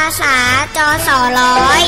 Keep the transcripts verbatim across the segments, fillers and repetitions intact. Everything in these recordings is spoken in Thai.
ษาจสร้อย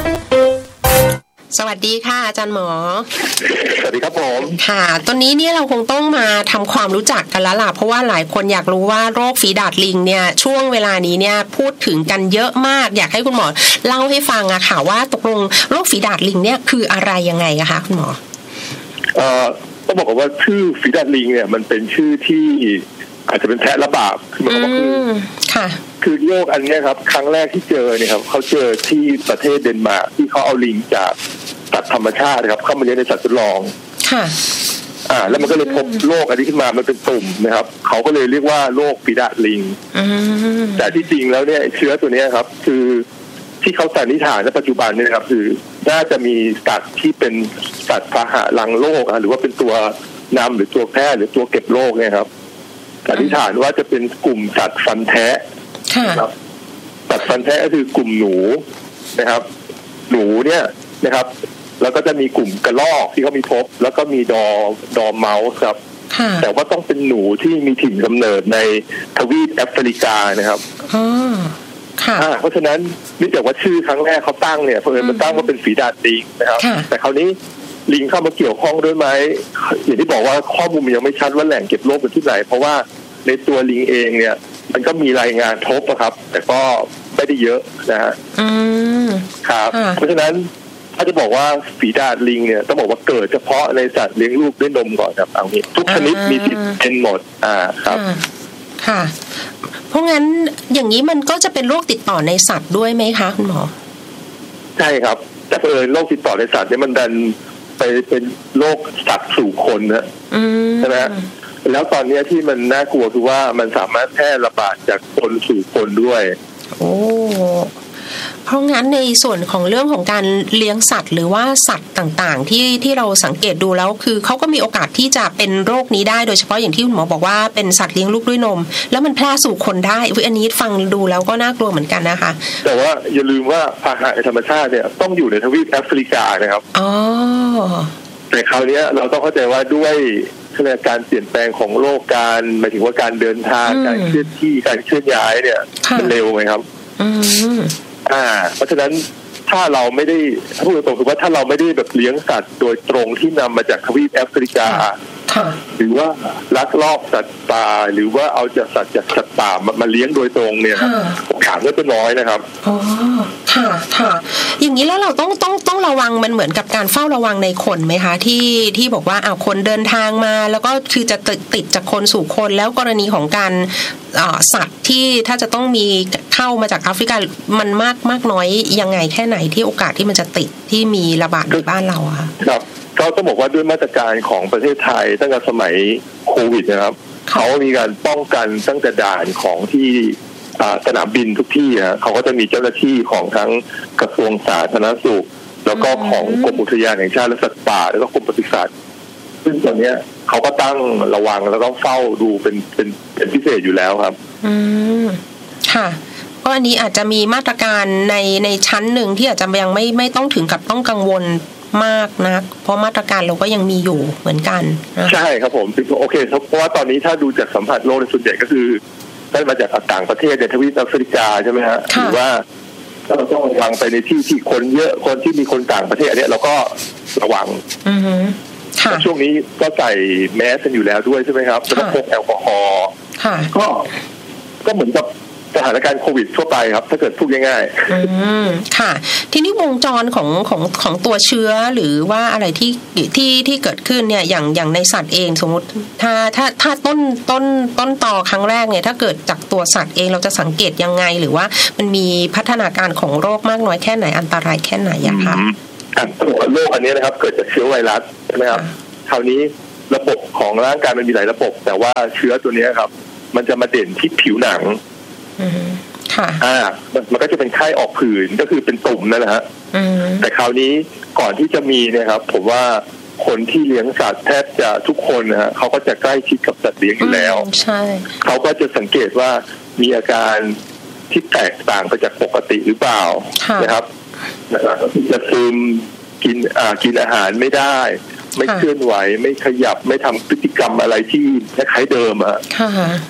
สวัสดีค่ะอาจารย์หมอสวัสดีครับผมค่ะตอนนี้เนี่ยเราคงต้องมาทำความรู้จักกันแล้วล่ะเพราะว่าหลายคนอยากรู้ว่าโรคฝีดาษลิงเนี่ยช่วงเวลานี้เนี่ยพูดถึงกันเยอะมากอยากให้คุณหมอเล่าให้ฟังอะค่ะว่าตกลงโรคฝีดาษลิงเนี่ยคืออะไรยังไงอะคะคุณหมอเอ่อต้องบอกว่าชื่อฝีดาษลิงเนี่ยมันเป็นชื่อที่อาจจะเป็นแพะระบาดคือมันก็คือค่ะคือโรคอันนี้ครับครั้งแรกที่เจอเนี่ยครับเขาเจอที่ประเทศเดนมาร์กที่เขาเอาลิงจากสัตว์ธรรมชาติครับเข้ามาเลี้ยงในสัตว์ทดลองค่ะอ่าแล้วมันก็เลยพบโรคอันนี้ขึ้นมามันเป็นตุ่มนะครับเขาก็เลยเรียกว่าโรคฝีดาษลิงแต่ที่จริงแล้วเนี่ยเชื้อตัวนี้ครับคือที่เขาสันนิษฐานในปัจจุบันเนี่ยครับคือน่าจะมีสัตว์ที่เป็นสัตว์พาหะรังโรคหรือว่าเป็นตัวนำหรือตัวแพร่หรือตัวเก็บโรคเนี่ยครับสันนิษฐานว่าจะเป็นกลุ่มสัตว์ฟันแท้ครับสัตว์ฟันแท้ก็คือกลุ่มหนูนะครับหนูเนี่ยนะครับแล้วก็จะมีกลุ่มกระรอกที่เขามีพบแล้วก็มีดอดอเมาส์ครับแต่ว่าต้องเป็นหนูที่มีถิ่นกำเนิดในทวีปแอฟริกานะครับอ๋อค่ะเพราะฉะนั้นเนื่องจากว่าชื่อครั้งแรกเขาตั้งเนี่ยเพิ่นมันตั้งว่าเป็นฝีดาษลิงนะครับแต่คราวนี้ลิงเข้ามาเกี่ยวข้องด้วยไหมอย่างที่บอกว่าข้อมูลมันยังไม่ชัดว่าแหล่งเก็บโรคเป็นที่ไหนเพราะว่าในตัวลิงเองเนี่ยมันก็มีรายงานพบนะครับแต่ก็ไม่ได้เยอะนะฮะครับเพราะฉะนั้นถ้าจะบอกว่าฝีดาษลิงเนี่ยต้องบอกว่าเกิดเฉพาะในสัตว์เลี้ยงลูกด้วยนมก่อนครับเอางี้ทุกชนิดมีสิทธิ์เป็นหมดอ่าครับค่ะเพราะงั้นอย่างนี้มันก็จะเป็นโรคติดต่อในสัตว์ด้วยไหมคะคุณหมอใช่ครับแต่เผอิญโรคติดต่อในสัตว์เนี่ยมันดันไปเป็นโรคสัตว์สู่คนนะใช่ไหมแล้วตอนนี้ที่มันน่ากลัวคือว่ามันสามารถแพร่ระบาดจากคนสู่คนด้วยโอ้เพราะงั้นในส่วนของเรื่องของการเลี้ยงสัตว์หรือว่าสัตว์ต่างๆที่ที่เราสังเกตดูแล้วคือเขาก็มีโอกาสที่จะเป็นโรคนี้ได้โดยเฉพาะอย่างที่คุณหมอบอกว่าเป็นสัตว์เลี้ยงลูกด้วยนมแล้วมันแพร่สู่คนได้อันนี้ฟังดูแล้วก็น่ากลัวเหมือนกันนะคะแต่ว่าอย่าลืมว่าพาหะธรรมชาติเนี่ยต้องอยู่ในทวีปแอฟริกานะครับอ๋อแต่คราวนี้เราต้องเข้าใจว่าด้วยการเปลี่ยนแปลงของโลกการหมายถึงว่าการเดินทางการเคลื่อนที่การเคลื่อนย้ายเนี่ยมันเร็วไหมครับอ่าเพราะฉะนั้นถ้าเราไม่ได้พูดตรงๆคือว่าถ้าเราไม่ได้แบบเลี้ยงสัตว์โดยตรงที่นำมาจากทวีปแอฟริกาหรือว่าลักลอบสัตว์ป่าหรือว่าเอาจากสัตว์จากสัตว์ป่ามาเลี้ยงโดยตรงเนี่ยโอกาสก็จะน้อยนะครับอ๋อค่ะค่ะอย่างนี้แล้วเราต้องต้องต้องระวังมันเหมือนกับการเฝ้าระวังในคนไหมคะที่ที่บอกว่าอ้าวคนเดินทางมาแล้วก็คือจะติดติดจากคนสู่คนแล้วกรณีของการสัตว์ที่ถ้าจะต้องมีเข้ามาจากแอฟริกามันมากมากน้อยยังไงแค่ไหนที่โอกาสที่มันจะติดที่มีระบาดในบ้านเราอะครับก็ต้องบอกว่าด้วยมาตรการของประเทศไทยตั้งแต่สมัยโควิดนะครับเขามีการป้องกันตั้งแต่ด่านของที่สนามบินทุกที่ฮะเขาก็จะมีเจ้าหน้าที่ของทั้งกระทรวงสาธารณสุขแล้วก็ของกรมอุทยานแห่งชาติและสัตว์ป่าแล้วก็กรมปศุสัตว์ซึ่งตอนนี้เขาก็ตั้งระวังแล้วก็เฝ้าดูเป็นเป็นเป็นพิเศษอยู่แล้วครับอืมค่ะก็อันนี้อาจจะมีมาตรการในในชั้นหนึ่งที่อาจจะยังไม่ไม่ต้องถึงกับต้องกังวลมากนะเพราะมาตรการเราก็ยังมีอยู่เหมือนกันใช่ครับผมโอเคเพราะว่าตอนนี้ถ้าดูจากสัมผัสโรคในส่วนใหญ่ก็คือได้มาจากต่างประเทศในทวีปแอฟริกาใช่ไหมฮะหรือว่าถ้าเราต้องระวังไปในที่ที่คนเยอะคนที่มีคนต่างประเทศอันนี้เราก็ระวังอือฮึค่ะช่วงนี้ก็ใส่แมสกันอยู่แล้วด้วยใช่ไหมครับแล้วก็พกแอลกอฮอล์ก็ก็เหมือนกับสถานการณ์โควิดทั่วไปครับถ้าเกิดพูดง่ายๆอืมค่ะทีนี้วงจรของของของตัวเชื้อหรือว่าอะไรที่ที่ที่เกิดขึ้นเนี่ยอย่างอย่างในสัตว์เองสมมติถ้าถ้าถ้าต้นต้นต้นต่อครั้งแรกเนี่ยถ้าเกิดจากตัวสัตว์เองเราจะสังเกตยังไงหรือว่ามันมีพัฒนาการของโรคมากน้อยแค่ไหนอันตรายแค่ไหนอะคะโรคอันนี้นะครับเกิดจากเชื้อไวรัสใช่ไหมครับคราวนี้ระบบของร่างกายมันมีหลายระบบแต่ว่าเชื้อตัวนี้ครับมันจะมาเด่นที่ผิวหนังค่ะอ่ามันก็จะเป็นไข้ออกผื่นก็คือเป็นตุ่มนั่นแหละฮะแต่คราวนี้ก่อนที่จะมีเนี่ยครับผมว่าคนที่เลี้ยงสัตว์แทบจะทุกคนนะฮะเขาก็จะใกล้ชิดกับสัตว์เลี้ยงอยู่แล้วใช่เขาก็จะสังเกตว่ามีอาการที่แตกต่างไปจากปกติหรือเปล่านะครับจะซึมกินอ่ากินอาหารไม่ได้ไม่เคลื่อนไหวไม่ขยับไม่ทำพฤติกรรมอะไรที่คล้ายเดิมอะ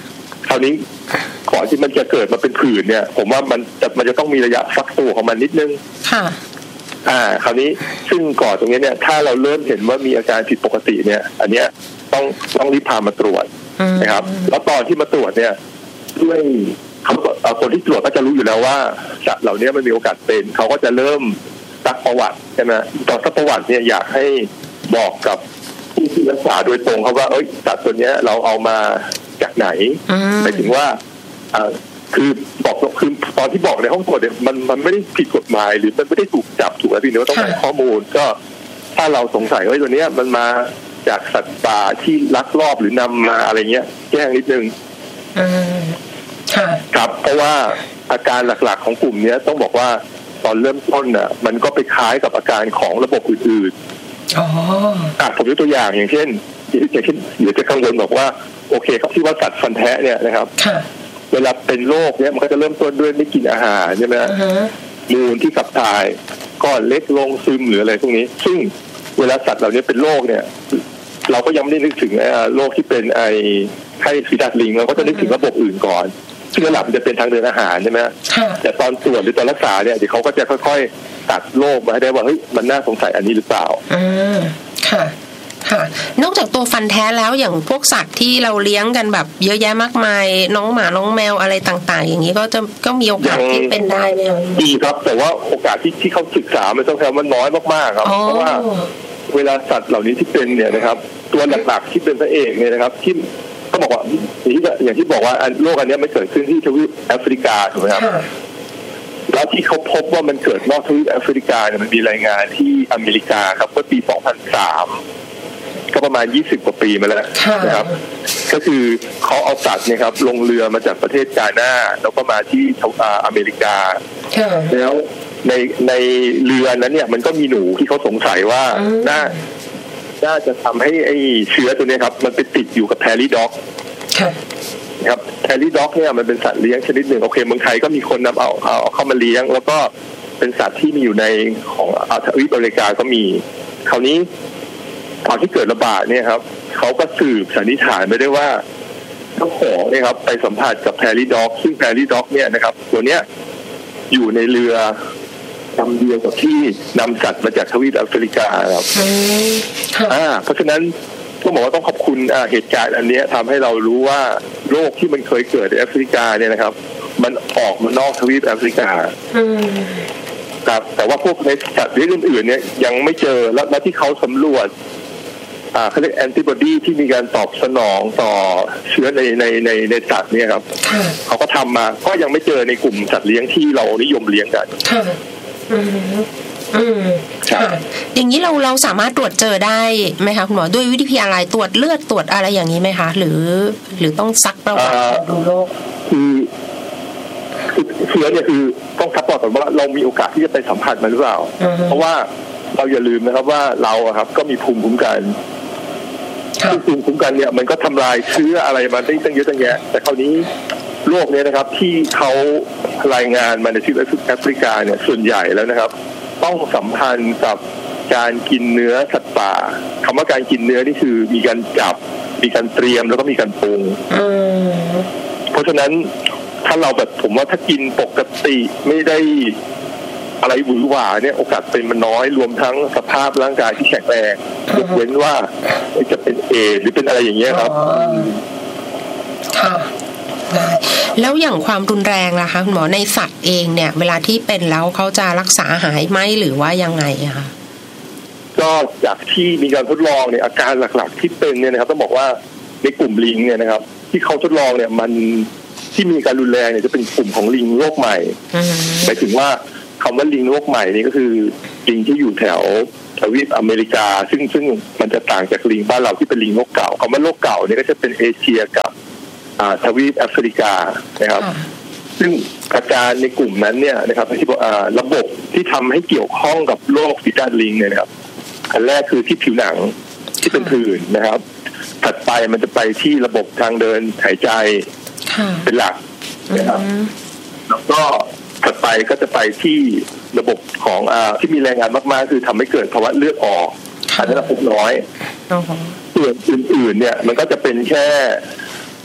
คราวนี้ก่อนที่มันจะเกิดมาเป็นผื่นเนี่ยผมว่ามันจะมันจะต้องมีระยะฟักตัวของมันนิดนึงค่ะอ่าคราวนี้ซึ่งก่อนตรงนี้เนี่ยถ้าเราเริ่มเห็นว่ามีอาการผิดปกติเนี่ยอันเนี้ยต้องต้องรีบพามาตรวจนะครับแล้วตอนที่มาตรวจเนี่ยด้วยเขาคนที่ตรวจก็จะรู้อยู่แล้วว่าสัตว์เหล่านี้มันมีโอกาสเป็นเขาก็จะเริ่มซักประวัติใช่ไหมตอนซักประวัติเนี่ยอยากให้บอกกับผู้ที่รักษาโดยตรงเขาว่าเอ้ยสัตว์ตัวนี้เราเอามาจากไหนหมายถึงว่าอ่าคือบอกคือตอนที่บอกในห้องตรวจเนี่ยมันมันไม่ได้ผิดกฎหมายหรือมันไม่ได้ถูกจับถูกอะไรพี่เนื้อต้องให้ข้อมูลก็ถ้าเราสงสัยว่าตัวนี้มันมาจากสัตว์ป่าที่ลักลอบหรือนำมาอะไรเงี้ยแจ้งนิดนึงครับเพราะว่าอาการหลักๆของกลุ่มนี้ต้องบอกว่าตอนเริ่มต้นน่ะมันก็ไปคล้ายกับอาการของระบบอื่นๆอ๋ออ่ะผมยกตัวอย่างอย่างเช่นอย่างเช่นเดี๋ยวจะกังวลบอกว่าโอเคครับที่ว่าสัตว์ฟันแทะเนี่ยนะครับเวลาเป็นโรคเนี่ยมันก็จะเริ่มต้นด้วยไม่กินอาหารใช่ไหมมูลที่ขับถ่ายก้อนเล็กลงซึมหรืออะไรพวกนี้ซึ่งเวลาสัตว์เหล่านี้เป็นโรคเนี่ยเราก็ยังไม่ได้นึกถึงโรคที่เป็นไอไข้ฝีดาดลิงเราก็จะนึกถึงระบบอื่นก่อนซึ่งระดับมันจะเป็นทางเดินอาหารใช่ไหมแต่ตอนตรวจหรือตอนรักษาเนี่ยเดี๋ยวเขาก็จะค่อยๆตัดโรคมาให้ได้ว่าเฮ้ยมันน่าสงสัยอันนี้หรือเปล่าอืมค่ะค่ะนอกจากตัวฟันแท้แล้วอย่างพวกสัตว์ที่เราเลี้ยงกันแบบเยอะแยะมากมายน้องหมาน้องแมวอะไรต่างๆอย่างนี้ก็จะก็มีโอกาสที่เป็นได้ไหมคะดีครับแต่ว่าโอกาสที่ที่เขาศึกษามันต้องแค่ว่าน้อยมากๆครับเพราะว่าเวลาสัตว์เหล่านี้ที่เป็นเนี่ยนะครับตัวหลักๆที่เป็นพระเอกเนี่ยนะครับที่ก็บอกว่าอย่างที่บอกว่าโรคอันนี้มันเกิดขึ้นที่ทวีปแอฟริกาถูกไหมครับแล้วที่เขาพบว่ามันเกิดนอกทวีปแอฟริกาเนี่ยมันมีรายงานที่อเมริกาครับเมื่อปีสองพันสามก็ประมาณยี่สิบกว่าปีมาแล้วนะครับก็คือเขาเอาสัตว์เนี่ยครับลงเรือมาจากประเทศกาน่าแล้วก็มาที่อเมริกาแล้วในในเรือนั้นเนี่ยมันก็มีหนูที่เขาสงสัยว่าน่าน่าจะทำให้ไอ้เชื้อตัวนี้ครับมันไปติดอยู่กับแพรี่ด็อกครับแพรี่ด็อกเนี่ยมันเป็นสัตว์เลี้ยงชนิดหนึ่งโอเคเมืองไทยก็มีคนนำเอาเอาเข้ามาเลี้ยงแล้วก็เป็นสัตว์ที่มีอยู่ในของทวีปอเมริกาก็มีคราวนี้ตอนที่เกิดระบาดเนี่ยครับเขาก็สืบสันนิษฐานไปได้ว่าเจ้าของเนี่ยครับไปสัมผัสกับแพรี่ด็อกซึ่งแพรี่ด็อกเนี่ยนะครับตัวเนี้ยอยู่ในเรือลำเดียวกับที่นำสัตว์มาจากทวีปแอฟริกาครับอ่าเพราะฉะนั้นต้องบอกว่าต้องขอบคุณอ่าเหตุการณ์อันนี้ทำให้เรารู้ว่าโรคที่มันเคยเกิดในแอฟริกาเนี่ยนะครับมันออกมานอกทวีปแอฟริกาครับแต่ว่าพวกในสัตว์อื่นๆเนี่ยยังไม่เจอแล้วแล้วที่เขาสำรวจอ่าเขาเรียกแอนติบอดีที่มีการตอบสนองต่อเชื้อในในในในสัตว์เนี่ยครับเขาก็ทำมาก็ยังไม่เจอในกลุ่มสัตว์เลี้ยงที่เรานิยมเลี้ยงกันอืมอืมค่ะอย่างนี้เราเราสามารถตรวจเจอได้ไหมคะคุณหมอด้วยวิธีอะไรตรวจเลือดตรวจอะไรอย่างนี้ไหมคะหรือหรือต้องซักประวัติดูโรคคือเชื้อเนี่ยคือต้องซักประวัติก่อนว่าเรามีโอกาสที่จะไปสัมผัสมันหรือเปล่าเพราะว่าเราอย่าลืมนะครับว่าเราครับก็มีภูมิคุ้มกันภูมิคุ้มกันเนี่ยมันก็ทำลายเชื้ออะไรมาได้ตั้งเยอะตั้งแยะแต่คราวนี้โรคนี้นะครับที่เขารายงานมาในทวีปแอฟริกาเนี่ยส่วนใหญ่แล้วนะครับต้องสัมพันธ์กับการกินเนื้อสัตว์ป่าคำว่าการกินเนื้อนี่คือมีการจับมีการเตรียมแล้วก็มีการปรุงเพราะฉะนั้นถ้าเราแบบผมว่าถ้ากินปกติไม่ได้อะไรหวือหวาเนี่ยโอกาสเป็นมันน้อยรวมทั้งสภาพร่างกายที่แข็งแรงยกเว้นว่าจะเป็นเอดส์หรือเป็นอะไรอย่างเงี้ยครับค่ะแล้วอย่างความรุนแรงล่ะคะคุณหมอในสัตว์เองเนี่ยเวลาที่เป็นแล้วเขาจะรักษาหายไหมหรือว่ายังไงคะก็จากที่มีการทดลองเนี่ยอาการหลักๆที่เป็นเนี่ยนะครับต้องบอกว่าในกลุ่มลิงเนี่ยนะครับที่เขาทดลองเนี่ยมันที่มีการรุนแรงเนี่ยจะเป็นกลุ่มของลิงโรคใหม่หมายถึงว่าคำว่าลิงโรคใหม่นี่ก็คือลิงที่อยู่แถวทวีปอเมริกาซึ่งซึ่งมันจะต่างจากลิงบ้านเราที่เป็นลิงโรคเก่าคำว่าโรคเก่าเนี่ยก็จะเป็นเอเชียกับทวีปแอฟริกานะครับซึ่งอาการในกลุ่มนั้นเนี่ยนะครับที่ระบบที่ทำให้เกี่ยวข้องกับโรคฝีดาดลิงเนี่ยนะครับอันแรกคือที่ผิวหนังที่เป็นผื่นนะครับถัดไปมันจะไปที่ระบบทางเดินหายใจเป็นหลักนะครับแล้วก็ถัดไปก็จะไปที่ระบบของอ่าที่มีแรงงานมากๆคือทำให้เกิดภาวะเลือดออกอันนั้นพบน้อยส่วนอื่นๆเนี่ยมันก็จะเป็นแค่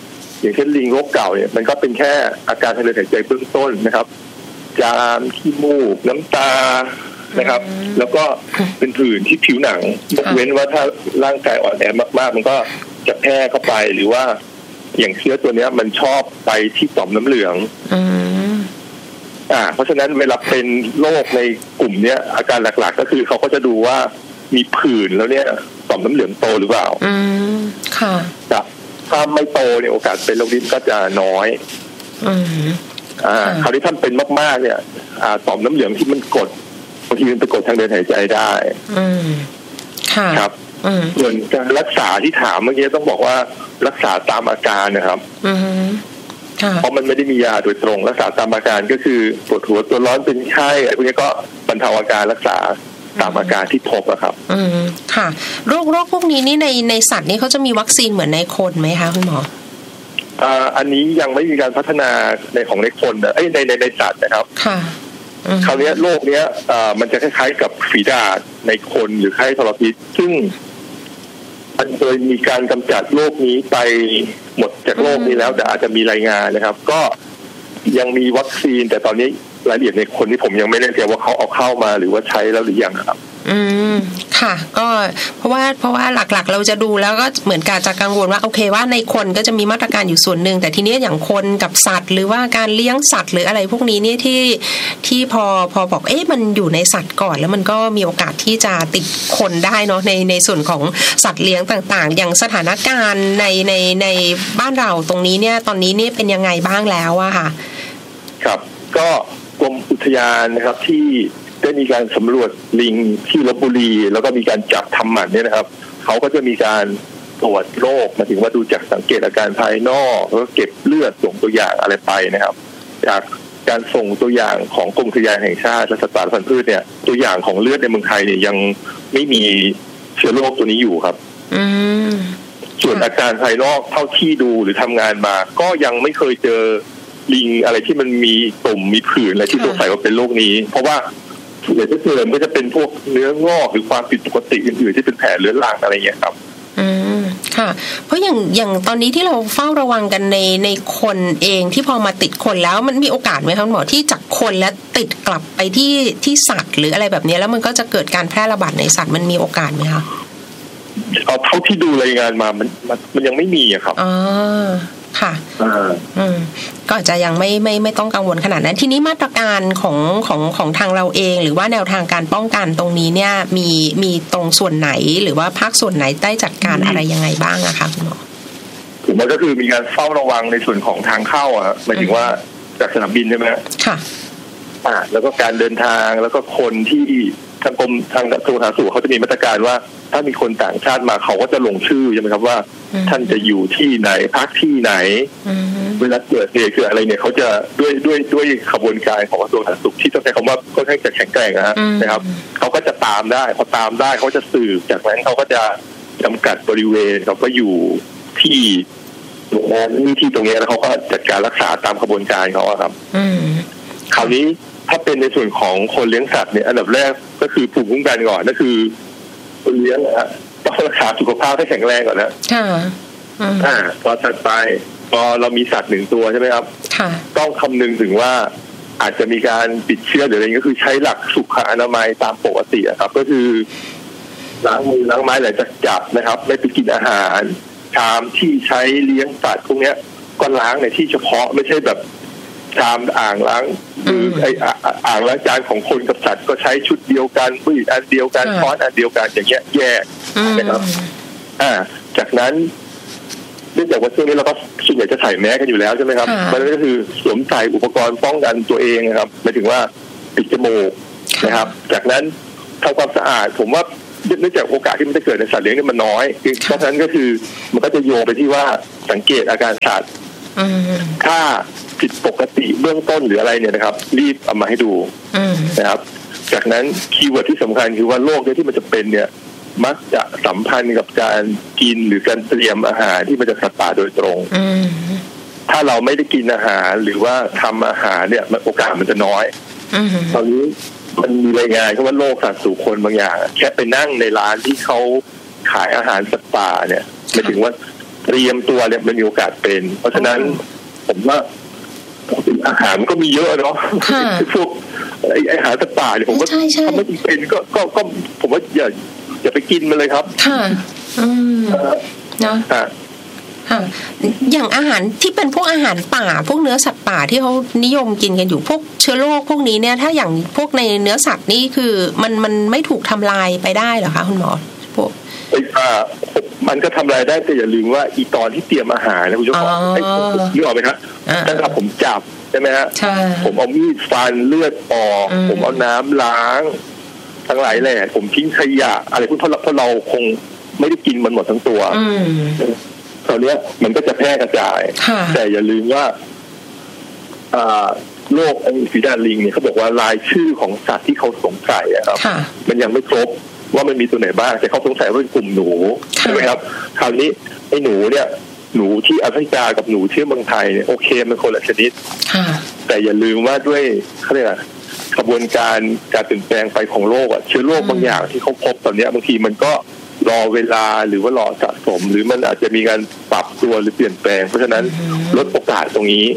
อย่างเช่นลิงโรคเก่าเนี่ยมันก็เป็นแค่อาการทางเดินหายใจเบื้องต้นนะครับจามขี้มูกน้ำตานะครับแล้วก็เป็นผื่นที่ผิวหนังยกเว้นว่าถ้าร่างกายอ่อนแอมากๆมันก็จะแพร่เข้าไปหรือว่าอย่างเชื้อตัวนี้มันชอบไปที่ต่อมน้ำเหลืองอ่าเพราะฉะนั้นเวลาเป็นโรคในกลุ่มเนี้ยอาการหลักๆก็คือเขาก็จะดูว่ามีผื่นแล้วเนี่ยต่อมน้ำเหลืองโตหรือเปล่าอืมค่ะถ้าไม่โตเนี่ยโอกาสเป็นโรคนี้ก็จะน้อยอืมอ่าคราวนี้ท่านเป็นมากๆเนี่ยอ่าต่อมน้ำเหลืองที่มันกดบางทีมันไปกดทางเดินหายใจได้อืมค่ะครับส่วนการรักษาที่ถามเมื่อกี้ต้องบอกว่ารักษาตามอาการนะครับอืมเพราะมันไม่ได้มียาโดยตรงรักษาตามอาการก็คือปวดหัวตัวร้อนเป็นไข้อะไรพวกนี้ก็บรรเทาอาการรักษาตามอาการที่พบอะครับอืมค่ะโรคโรคพวกนี้นี่ในในสัตว์นี่เขาจะมีวัคซีนเหมือนในคนไหมคะคุณหมออ่าอันนี้ยังไม่มีการพัฒนาในของในคนนะเอ้ยในในในสัตว์นะครับค่ะคราวนี้โรคเนี้ยอ่ามันจะคล้ายๆกับฝีดาษในคนหรือไข้ทรพิษซึ่งมันเคยมีการกำจัดโรคนี้ไปหมดจากโรคนี้แล้วแต่อาจจะมีรายงานนะครับก็ยังมีวัคซีนแต่ตอนนี้รายละเอียดในคนที่ผมยังไม่แน่ใจว่าเขาเอาเข้ามาหรือว่าใช้แล้วหรือยังครับอืมค่ะก็เพราะว่าเพราะว่าหลักๆเราจะดูแล้วก็เหมือนกับจะกังวลว่าโอเคว่าในคนก็จะมีมาตรการอยู่ส่วนหนึ่งแต่ทีนี้อย่างคนกับสัตว์หรือว่าการเลี้ยงสัตว์หรืออะไรพวกนี้นี่ที่ที่พอพอบอกเอ๊ะมันอยู่ในสัตว์ก่อนแล้วมันก็มีโอกาสที่จะติดคนได้เนาะในในส่วนของสัตว์เลี้ยงต่างๆอย่างสถานการณ์ในในในบ้านเราตรงนี้เนี่ยตอนนี้นี่เป็นยังไงบ้างแล้วอะค่ะครับก็กรมอุทยานนะครับที่ได้มีการสำรวจลิงที่ลพบุรีแล้วก็มีการจับทำหมันเนี่ยนะครับเขาก็จะมีการตรวจโรคมาถึงว่าดูจากสังเกตอาการภายนอกแล้วก็เก็บเลือดส่งตัวอย่างอะไรไปนะครับจากการส่งตัวอย่างของกรมอุทยานแห่งชาติและสัตว์ป่าและพันธุ์พืชเนี่ยตัวอย่างของเลือดในเมืองไทยเนี่ยยังไม่มีเชื้อโรคตัวนี้อยู่ครับอืมส่วนอาการภายนอกเท่าที่ดูหรือทำงานมาก็ยังไม่เคยเจอลิงอะไรที่มันมีตุ่มมีผื่นอะไรที่สงสัยว่าเป็นโรคนี้เพราะว่าส่วนใหญ่ที่เกิดก็จะเป็นพวกเนื้องอกหรือความผิดปกติอื่นๆที่เป็นแผลเรื้อรังอะไรเงี้ยครับอืมค่ะเพราะอย่างอย่างตอนนี้ที่เราเฝ้าระวังกันในในคนเองที่พอมาติดคนแล้วมันมีโอกาสไหมคะหมอที่จากคนแล้วติดกลับไปที่ที่สัตว์หรืออะไรแบบนี้แล้วมันก็จะเกิดการแพร่ระบาดในสัตว์มันมีโอกาสไหมคะเอาเท่าที่ดูรายงานมามันมันมันยังไม่มีอะครับอ๋อค่ะอืมก็จะยังไม่ไม่ไม่ต้องกังวลขนาดนั้นทีนี้มาตรการของของของทางเราเองหรือว่าแนวทางการป้องกันตรงนี้เนี่ยมีมีตรงส่วนไหนหรือว่าภาคส่วนไหนได้จัดการอะไรยังไงบ้างอะคะคุณหมอผมว่าก็คือมีการเฝ้าระวังในส่วนของทางเข้าอะหมายถึงว่าจากสนามบินใช่ไหมค่ะอ่าแล้วก็การเดินทางแล้วก็คนที่ทางกรมทางกระทรวงสาธารณสุขเขาจะมีมาตรการว่าถ้ามีคนต่างชาติมาเขาก็จะลงชื่อใช่ไหมครับว่าท่านจะอยู่ที่ไหนพักที่ไหนเวลาเกิดเหตุคืออะไรเนี่ยเขาจะด้วยด้วยด้วยขบวนการของกระทรวงสาธารณสุขที่ต้องใช้คำว่าค่อนข้างจะแข็งแกร่งนะครับเขาก็จะตามได้พอตามได้เขาจะสืบจากนั้นเขาก็จะจำกัดบริเวณเขาก็อยู่ที่โรงแรมนี่ที่ตรงนี้แล้วเขาก็จัดการรักษาตามขบวนการเขาครับคราวนี้ถ้าเป็นในส่วนของคนเลี้ยงสัตว์เนี่ยอันดับแรกก็คือภูมิคุ้มกันก่อนก็คือคนเลี้ยงนะฮะต้องรักษาสุขภาพให้แข็งแรงก่อนนะค่ะอ่าพอสัตว์ไปพอเรามีสัตว์หนึ่งตัวใช่ไหมครับค่ะต้องคำนึงถึงว่าอาจจะมีการติดเชื้อหรืออะไรก็คือใช้หลักสุขอนามัยตามปกติครับก็คือล้างมือล้างไม้หลังจากจับนะครับไม่ไปกินอาหารชามที่ใช้เลี้ยงสัตว์พวกนี้ก็ล้างในที่เฉพาะไม่ใช่แบบชามอ่างล้างมือไออ่างล้างจานของคนกับสัตว์ก็ใช้ชุดเดียวกันมืออันเดียวกันช้อนอันเดียวกันอย่างเงี้ยแยกนะครับอ่าจากนั้นเนื่องจากว่าช่วงนี้เราก็ส่วนใหญ่จะใส่แมสกันอยู่แล้วใช่ไหมครับมันก็คือสวมใส่อุปกรณ์ป้องกันตัวเองนะครับหมายถึงว่าปิดจมูกนะครับจากนั้นทำความสะอาดผมว่าเนื่องจากโอกาสที่มันจะเกิดในสัตว์เลี้ยงนี่มันน้อยเพราะฉะนั้นก็คือมันก็จะโยงไปที่ว่าสังเกตอาการสัตว์ถ้าผิดปกติเบื้องต้นหรืออะไรเนี่ยนะครับรีบเอามาให้ดูนะครับจากนั้นคีย์เวิร์ดที่สำคัญคือว่าโรคที่มันจะเป็นเนี่ยมักจะสัมพันธ์กับการกินหรือการเตรียมอาหารที่มาจากสัตว์ป่าโดยตรงถ้าเราไม่ได้กินอาหารหรือว่าทำอาหารเนี่ยโอกาสมันจะน้อยตอนนี้มันมีรายงานว่าโรคสัตว์สู่คนบางอย่างแค่ไปนั่งในร้านที่เขาขายอาหารสัตว์ป่าเนี่ยหมายถึงว่าเตรียมตัวเนี่ยมันมีโอกาสเป็นเพราะฉะนั้นผมว่าอาหารมันก็มีเยอะเนาะพวกไอ้อาหารสัตว์ป่าเนี่ยผมก็ถ้าไม่เป็นก็ก็ก็ผมว่าอย่าอย่าไปกินมันเลยครับค่ะอืมเนาะค่ะอย่างอาหารที่เป็นพวกอาหารป่าพวกเนื้อสัตว์ป่าที่เขานิยมกินกันอยู่พวกเชื้อโรคพวกนี้เนี่ยถ้าอย่างพวกในเนื้อสัตว์นี่คือมันมันไม่ถูกทำลายไปได้เหรอคะคุณหมอพวกไอ้ป่ามันก็ทำลายได้แต่อย่าลืมว่าอีตอนที่เตรียมอาหารนะคุณเจ้าของไอ้นึกออกไหมครับตั้งแต่ผมจับใช่ไหมฮะผมเอามีดฟันเลือดออกผมเอาน้ำล้างทั้งหลายแหละผมทิ้งขยะอะไรพวกเพราะเพราะเราคงไม่ได้กินมันหมดทั้งตัวคราวนี้มันก็จะแพร่กระจายแต่อย่าลืมว่าโรคไอ้ฝีดาดลิงเนี่ยเขาบอกว่ารายชื่อของสัตว์ที่เขาสงสัยครับมันยังไม่ครบว่ามันมีตัวไหนบ้างแต่เขาสงสัยว่าเป็นกลุ่มหนูใช่ไหมครับคราวนี้ไอ้หนูเนี่ยหนูที่แอฟริกากับหนูที่เมืองไทยเนี่ยโอเคมันคนละชนิดแต่อย่าลืมว่าด้วยเขาเรียกอะไรกระบวนการการเปลี่ยนแปลงไปของโรคอ่ะเชื้อโรคบางอย่างที่เขาพบตอนนี้บางทีมันก็รอเวลาหรือว่ารอสะสมหรือมันอาจจะมีการปรับตัวหรือเปลี่ยนแปลงเพราะฉะนั้นลดโอกาสตรงนี้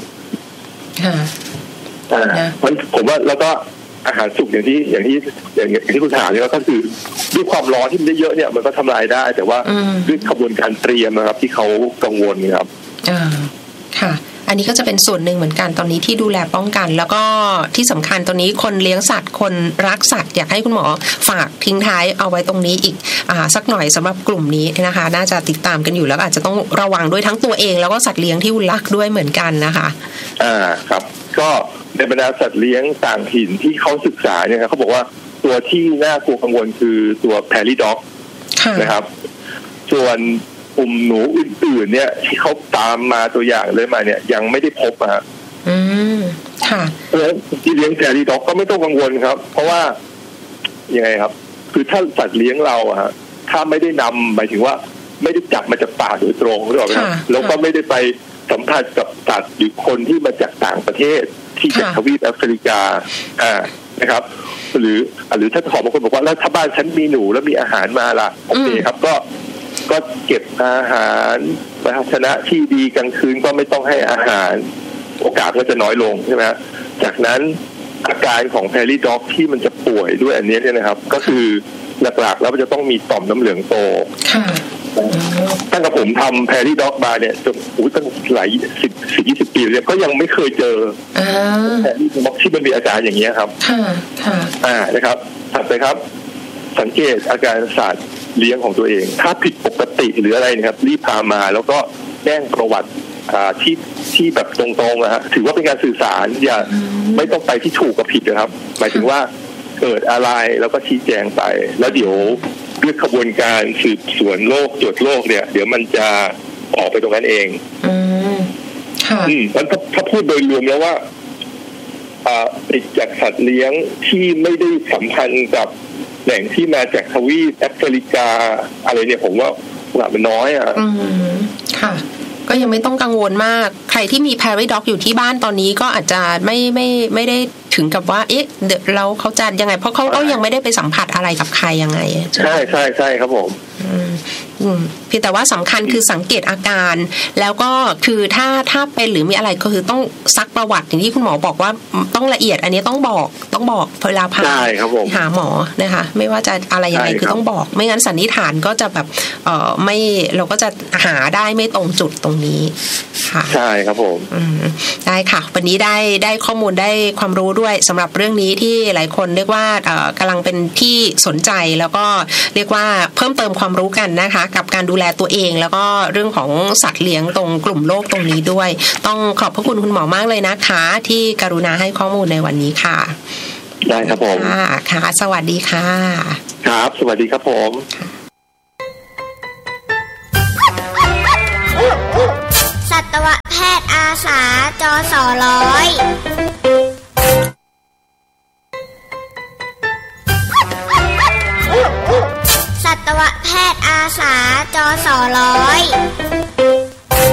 มันผมว่าแล้วก็อาหารสุกอย่างที่อย่างที่อย่างที่คุณถามเนี่ยก็คือด้วยความร้อนที่มันเยอะเนี่ยมันก็ทำลายได้แต่ว่าด้วยกระบวนการเตรียมนะครับที่เขากังวลครับอ่าค่ะอันนี้ก็จะเป็นส่วนหนึ่งเหมือนกันตอนนี้ที่ดูแลป้องกันแล้วก็ที่สำคัญตอนนี้คนเลี้ยงสัตว์คนรักสัตว์อยากให้คุณหมอฝากทิ้งท้ายเอาไว้ตรงนี้อีกอ่าสักหน่อยสำหรับกลุ่มนี้นะคะน่าจะติดตามกันอยู่แล้วอาจจะต้องระวังด้วยทั้งตัวเองแล้วก็สัตว์เลี้ยงที่รักด้วยเหมือนกันนะคะอ่าครับก็ในบรรดาสัตว์เลี้ยงต่างถิ่นที่เขาศึกษาเนี่ยเขาบอกว่าตัวที่น่ากลัวกังวลคือตัวแพรี่ด็อกนะครับส่วนกลุ่มหนูอื่นๆเนี่ยที่เขาตามมาตัวอย่างเลยมาเนี่ยยังไม่ได้พบอะฮะอืมค่ะเพราะฉะนั้นที่เลี้ยงแพรี่ด็อกก็ไม่ต้องกังวลครับเพราะว่ายังไงครับคือถ้าสัตว์เลี้ยงเราอะฮะถ้าไม่ได้นำหมายถึงว่าไม่ได้จับมาจากป่าโดยตรงหรือเปล่าครับแล้วก็ไม่ได้ไปสัมผัสกับสัตว์หรือคนที่มาจากต่างประเทศที่จากทวีปแอฟริกาอ่านะครับหรือหรือถ้าขอบางคนบอกว่าแล้วถ้าบ้านฉันมีหนูแล้วมีอาหารมาล่ะโอเคครับก็ก็เก็บอาหารภาชนะที่ดีกลางคืนก็ไม่ต้องให้อาหารโอกาสก็จะน้อยลงใช่ไหมจากนั้นอาการของแพรี่ด็อกที่มันจะป่วยด้วยอันนี้เนี่ยนะครับก็คือหลักๆแล้วมันจะต้องมีต่อมน้ำเหลืองโตตั้งแต่ผมทำแพรี่ด็อกมาเนี่ยจนโอ้ตั้งหลายสิบสิบยี่สิบปีเลยก็ยังไม่เคยเจอแพรี่ด็อกที่มันมีอาการอย่างเงี้ยครับอ่านะครับถัดไปครับสังเกตอาการสัตว์เลี้ยงของตัวเองถ้าผิดปกติหรืออะไรนะครับรีบพามาแล้วก็แจ้งประวัติที่ที่แบบตรงๆนะฮะถือว่าเป็นการสื่อสารอย่าไม่ต้องไปที่ถูกกับผิดนะครับหมายถึงว่าเกิดอะไรแล้วก็ชี้แจงไปแล้วเดี๋ยวด้วยขบวนการสืบสวนโรคตรวจโรคเนี่ยเดี๋ยวมันจะออกไปตรงนั้นเองอืมค่ะอืมมันถ้าพูดโดยรวมแล้วว่าติดจากสัตว์เลี้ยงที่ไม่ได้สัมพันธ์กับแหล่งที่มาจากทวีปแอฟริกาอะไรเนี่ยผมว่ามันน้อยอ่ะอืมค่ะก็ยังไม่ต้องกังวลมากใครที่มีแพรี่ด็อกอยู่ที่บ้านตอนนี้ก็อาจจะไม่ไม่ไม่ได้ถึงกับว่าเอ๊ะเดี๋ยวเราเขาจะยังไงเพราะเขาก็ยังไม่ได้ไปสัมผัสอะไรกับใครยังไงใช่ใช่ใช่ครับผมอืมอืมเพียงแต่ว่าสำคัญคือสังเกตอาการแล้วก็คือถ้าถ้าเป็นหรือมีอะไรก็คือต้องซักประวัติอย่างที่คุณหมอบอกว่าต้องละเอียดอันนี้ต้องบอกต้องบอกเวลาพาหาหมอนะคะไม่ว่าจะอะไรยังไงคือต้องบอกไม่งั้นสันนิษฐานก็จะแบบเอ่อไม่เราก็จะหาได้ไม่ตรงจุดตรงนี้ค่ะใช่ครับผมอืมได้ค่ะวันนี้ได้ได้ข้อมูลได้ความรู้ด้วยสำหรับเรื่องนี้ที่หลายคนเรียกว่าเอ่อกำลังเป็นที่สนใจแล้วก็เรียกว่าเพิ่มเติมความรู้กันนะคะกับการดูแลตัวเองแล้วก็เรื่องของสัตว์เลี้ยงตรงกลุ่มโรคตรงนี้ด้วยต้องขอบพระคุณคุณหมอมากเลยนะคะที่กรุณาให้ข้อมูลในวันนี้ค่ะได้ครับผมค่ะค่ะสวัสดีค่ะครับสวัสดีครับผมสัตวแพทย์อาสาจสร้อยสัตวแพทย์อาสาจสร้อย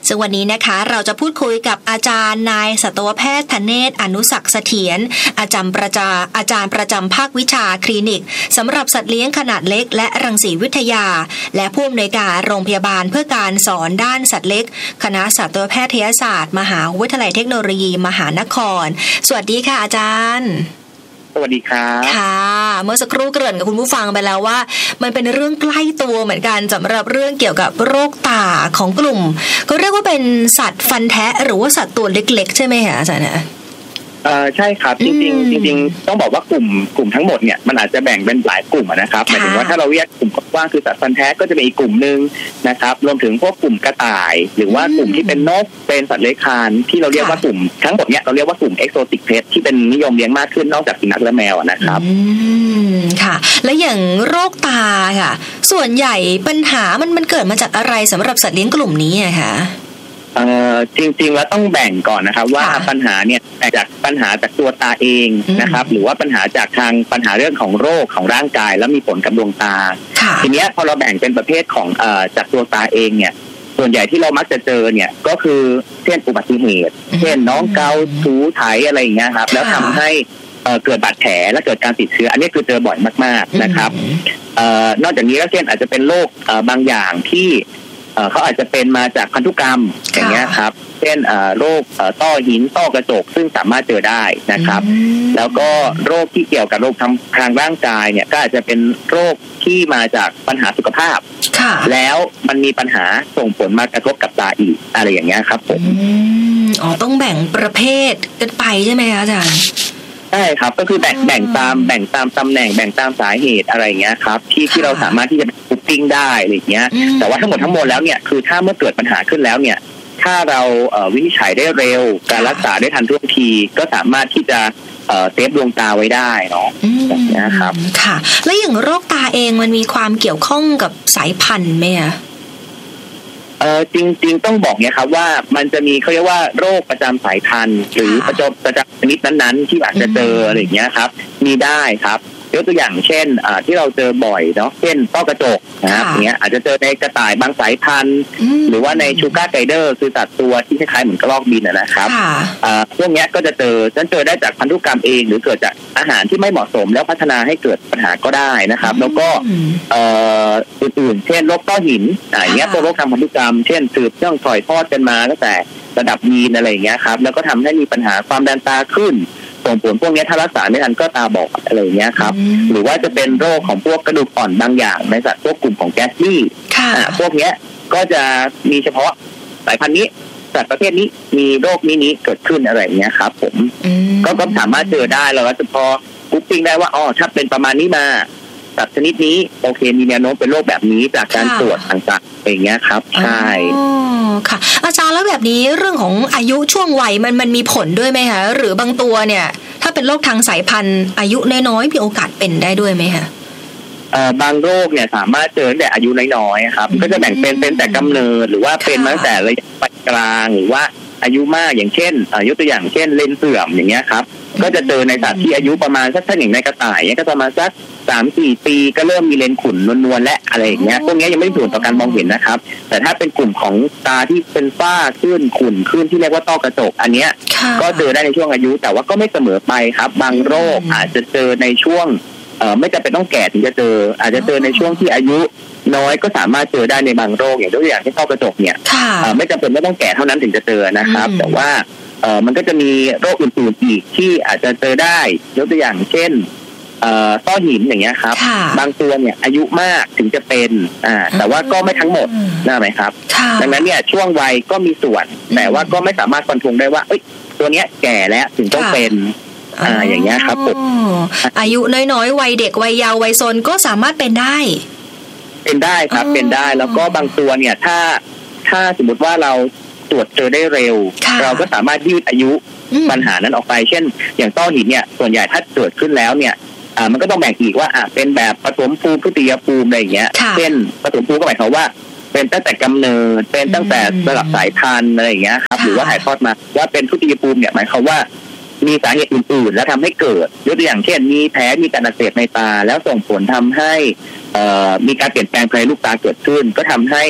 ซึ่งวันนี้นะคะเราจะพูดคุยกับอาจารย์นายสัตวแพทย์ธเนศอนุศักดิ์เสถียรอาจารย์ประจาอาจารย์ประจำภาควิชาคลินิกสำหรับสัตว์เลี้ยงขนาดเล็กและรังสีวิทยาและผู้อำนวยการโรงพยาบาลเพื่อการสอนด้านสัตว์เล็กคณะสัตวแพทยศาสตร์มหาวิทยาลัยเทคโนโลยีมหานครสวัสดีค่ะอาจารย์สวัสดีครับค่ะเมื่อสักครู่เกริ่นกับคุณผู้ฟังไปแล้วว่ามันเป็นเรื่องใกล้ตัวเหมือนกันสำหรับเรื่องเกี่ยวกับโรคตาของกลุ่มก็เรียกว่าเป็นสัตว์ฟันแทะหรือว่าสัตว์ตัวเล็กๆใช่ไหมคะอาจารย์นะเอ่อใช่ครับจริงๆจริงๆต้องบอกว่ากลุ่มกลุ่มทั้งหมดเนี่ยมันอาจจะแบ่งเป็นหลายกลุ่มนะครับหมายถึงว่าถ้าเราเรียกกลุ่มกว้างคือสัตว์ฟันแท้ก็จะมีอีกกลุ่มนึงนะครับรวมถึงพวกกลุ่มกระต่ายหรือว่ากลุ่มที่เป็นนกเป็นสัตว์เลื้อยคลานที่เราเรียกว่ากลุ่มทั้งหมดเนี่ยเราเรียกว่ากลุ่ม exotic pet ที่เป็นนิยมเลี้ยงมากขึ้นนอกจากสุนัขและแมวนะครับอืมค่ะและอย่างโรคตาค่ะส่วนใหญ่ปัญหามันมันเกิดมาจากอะไรสำหรับสัตว์เลี้ยงกลุ่มนี้อะคะเอ่อจริงๆแล้วต้องแบ่งก่อนนะครับว่าปัญหาเนี่ยจากปัญหาจากตัวตาเองนะครับหรือว่าปัญหาจากทางปัญหาเรื่องของโรคของร่างกายแล้วมีผลกับดวงตาทีเนี้ยพอเราแบ่งเป็นประเภทของเอ่อจากตัวตาเองเนี่ยส่วนใหญ่ที่เรามักจะเจอเนี่ยก็คือเช่นอุบัติเหตุเช่นน้องเกาถูไถอะไรอย่างเงี้ยครับแล้วทำให้เอ่อเกิดบาดแผลและเกิดการติดเชื้ออันนี้คือเจอบ่อยมากๆนะครับเอ่อนอกจากนี้แล้วเช่นอาจจะเป็นโรคเอ่อบางอย่างที่เขาอาจจะเป็นมาจากพันธุกรรมอย่างเงี้ยครับเช่นโรคต้อหินต้อกระจกซึ่งสามารถเจอได้นะครับแล้วก็โรคที่เกี่ยวกับโรคทางทางร่างกายเนี่ยก็อาจจะเป็นโรคที่มาจากปัญหาสุขภาพแล้วมันมีปัญหาส่งผลมากระทบกับตาอีกอะไรอย่างเงี้ยครับผมอ๋อต้องแบ่งประเภทกันไปใช่ไหมคะอาจารย์ใช่ครับก็คือแบ่งแบ่งตามแบ่งตามตำแหน่งแบ่งตามสาเหตุอะไรอย่างเงี้ยครับที่ที่เราสามารถที่จะคุกกิ้งได้อะไรอย่างเงี้ยแต่ว่าทั้งหมดทั้งมวลแล้วเนี่ยคือถ้าเมื่อเกิดปัญหาขึ้นแล้วเนี่ยถ้าเราเอ่อวินิจฉัยได้เร็วการรักษาได้ทันท่วงทีก็สามารถที่จะเอ่อเซฟดวงตาไว้ได้เนาะอย่างเงี้ยครับค่ะแล้วอย่างโรคตาเองมันมีความเกี่ยวข้องกับสายพันธุ์ไหมอะเออจริงๆต้องบอกเนี่ยครับว่ามันจะมีเขาเรียกว่าโรคประจำสายพันธุ์หรือประจำประจำชนิดนั้นๆที่อาจจะเจออะไรอย่างเงี้ยครับมีได้ครับยกตัวอย่างเช่นอ่าที่เราเจอบ่อยเนาะเช่นต้อกระจกนะครับอย่างเงี้ยอาจจะเจอในกระต่ายบางสายพันธุ์หรือว่าในชูการ์ไกเดอร์คือสัตว์ตัวที่คล้ายๆเหมือนกระรอกบินนะครับอ่าพวกเนี้ยก็จะเจอฉันเจอได้จากพันธุกรรมเองหรือเกิดจากอาหารที่ไม่เหมาะสมแล้วพัฒนาให้เกิดปัญหาก็ได้นะครับแล้วก็เอ่ออื่นๆเช่นโรคต้อหินอ่าอย่างเงี้ยตัวโรคทางพันธุกรรมเช่นสืบเนื่องถ่อยทอดกันมาตั้งแต่ระดับยีนอะไรอย่างเงี้ยครับแล้วก็ทำให้มีปัญหาความดันตาขึ้นส่งผลพวกนี้ถ้ารักษาไม่ทันก็ตาบอดอะไรอย่างเงี้ยครับหรือว่าจะเป็นโรคของพวกกระดูกอ่อนบางอย่างในสัตว์พวกกลุ่มของแกสบี้พวกนี้ก็จะมีเฉพาะสายพันธุ์นี้สัตว์ประเภทนี้มีโรคนี้นี้เกิดขึ้นอะไรอย่างเงี้ยครับผมก็ก็สามารถเจอได้เราก็จะพอกุ๊ปปิ้งได้ว่าอ๋อถ้าเป็นประมาณนี้มาสัตว์ชนิดนี้โอเคมีแนวโน้มเป็นโรคแบบนี้จากการตรวจต่างๆอย่างเงี้ยครับใช่ค่ะอาจารย์แล้วแบบนี้เรื่องของอายุช่วงวัยมันมันมีผลด้วยไหมคะหรือบางตัวเนี่ยถ้าเป็นโรคทางสายพันธุ์อายุน้อยๆมีโอกาสเป็นได้ด้วยไหมคะเอ่อบางโรคเนี่ยสามารถเจอตั้งแต่อายุน้อยๆครับก็จะแบ่งเป็นเป็นแต่กำเนิดหรือว่าเป็นมาตั้งแต่ระยะปานกลางหรือว่าอายุมากอย่างเช่นยกตัวอย่างเช่นเลนเสื่อมอย่างเงี้ยครับก็จะเจอในสัตว์ที่อายุประมาณสักถ้าอย่างในกระต่ายเนี่ยก็ประมาณสักสามสี่ปีก็เริ่มมีเลนขุ่นนวลๆและอะไรอย่างเงี้ยพวกนี้ยังไม่ได้ส่วนต่อการมองเห็นนะครับแต่ถ้าเป็นกลุ่มของตาที่เป็นฝ้าขึ้นขุ่นขึ้นที่เรียกว่าต้อกระจกอันเนี้ยก็เจอได้ในช่วงอายุแต่ว่าก็ไม่เสมอไปครับบางโรคอาจจะเจอในช่วงเอ่อไม่จำเป็นต้องแก่ถึงจะเจออาจจะเจอในช่วงที่อายุน้อยก็สามารถเจอได้ในบางโรคอย่างตัวอย่างที่ต้อกระจกเนี่ยไม่จำเป็นไม่ต้องแก่เท่านั้นถึงจะเจอนะครับแต่ว่าเอ่อมันก็จะมีโรคอื่นๆอีกที่อาจจะเจอได้ยกตัวอย่างเช่นเอ่อต้อหินอย่างเงี้ยครับบางตัวเนี่ยอายุมากถึงจะเป็นอ่าแต่ว่าก็ไม่ทั้งหมดนะไหมครับดังนั้นเนี่ยช่วงวัยก็มีส่วนแต่ว่าก็ไม่สามารถฟันธงได้ว่าเอ้ยตัวเนี้ยแก่แล้วถึงต้องเป็นอ่าอย่างเงี้ยครับผมอายุน้อยๆวัยเด็กวัยเยาว์วัยซนก็สามารถเป็นได้เป็นได้ครับเป็นได้แล้วก็บางตัวเนี่ยถ้าถ้าสมมติว่าเราตรวจเจอได้เร็วเราก็สามารถยืดอายุปัญหานั้นออกไปเช่นอย่างต้อหินเนี่ยส่วนใหญ่ถ้าเกิดขึ้นแล้วเนี่ยอ่ามันก็ต้องแบ่งอีกว่าอ่าเป็นแบบปฐมภูมิทุติยภูมิอะไรอย่างเงี้ยเช่นปฐมภูมิก็หมายความว่าเป็นตั้งแต่กำเนิดเป็นตั้งแต่ระดับสายพันธุ์อะไรอย่างเงี้ยครับหรือว่าถ่ายทอดมาว่าเป็นทุติยภูมิเนี่ยหมายความว่ามีสาเหตุอื่นๆแล้วทำให้เกิดยกตัวอย่างเช่นมีแผลมีการอักเสบในตาแล้วส่งผลทำให้เอ่อมีการเปลี่ยนแปลงภายในลูกตาเกิดขึ้นก็ทำให้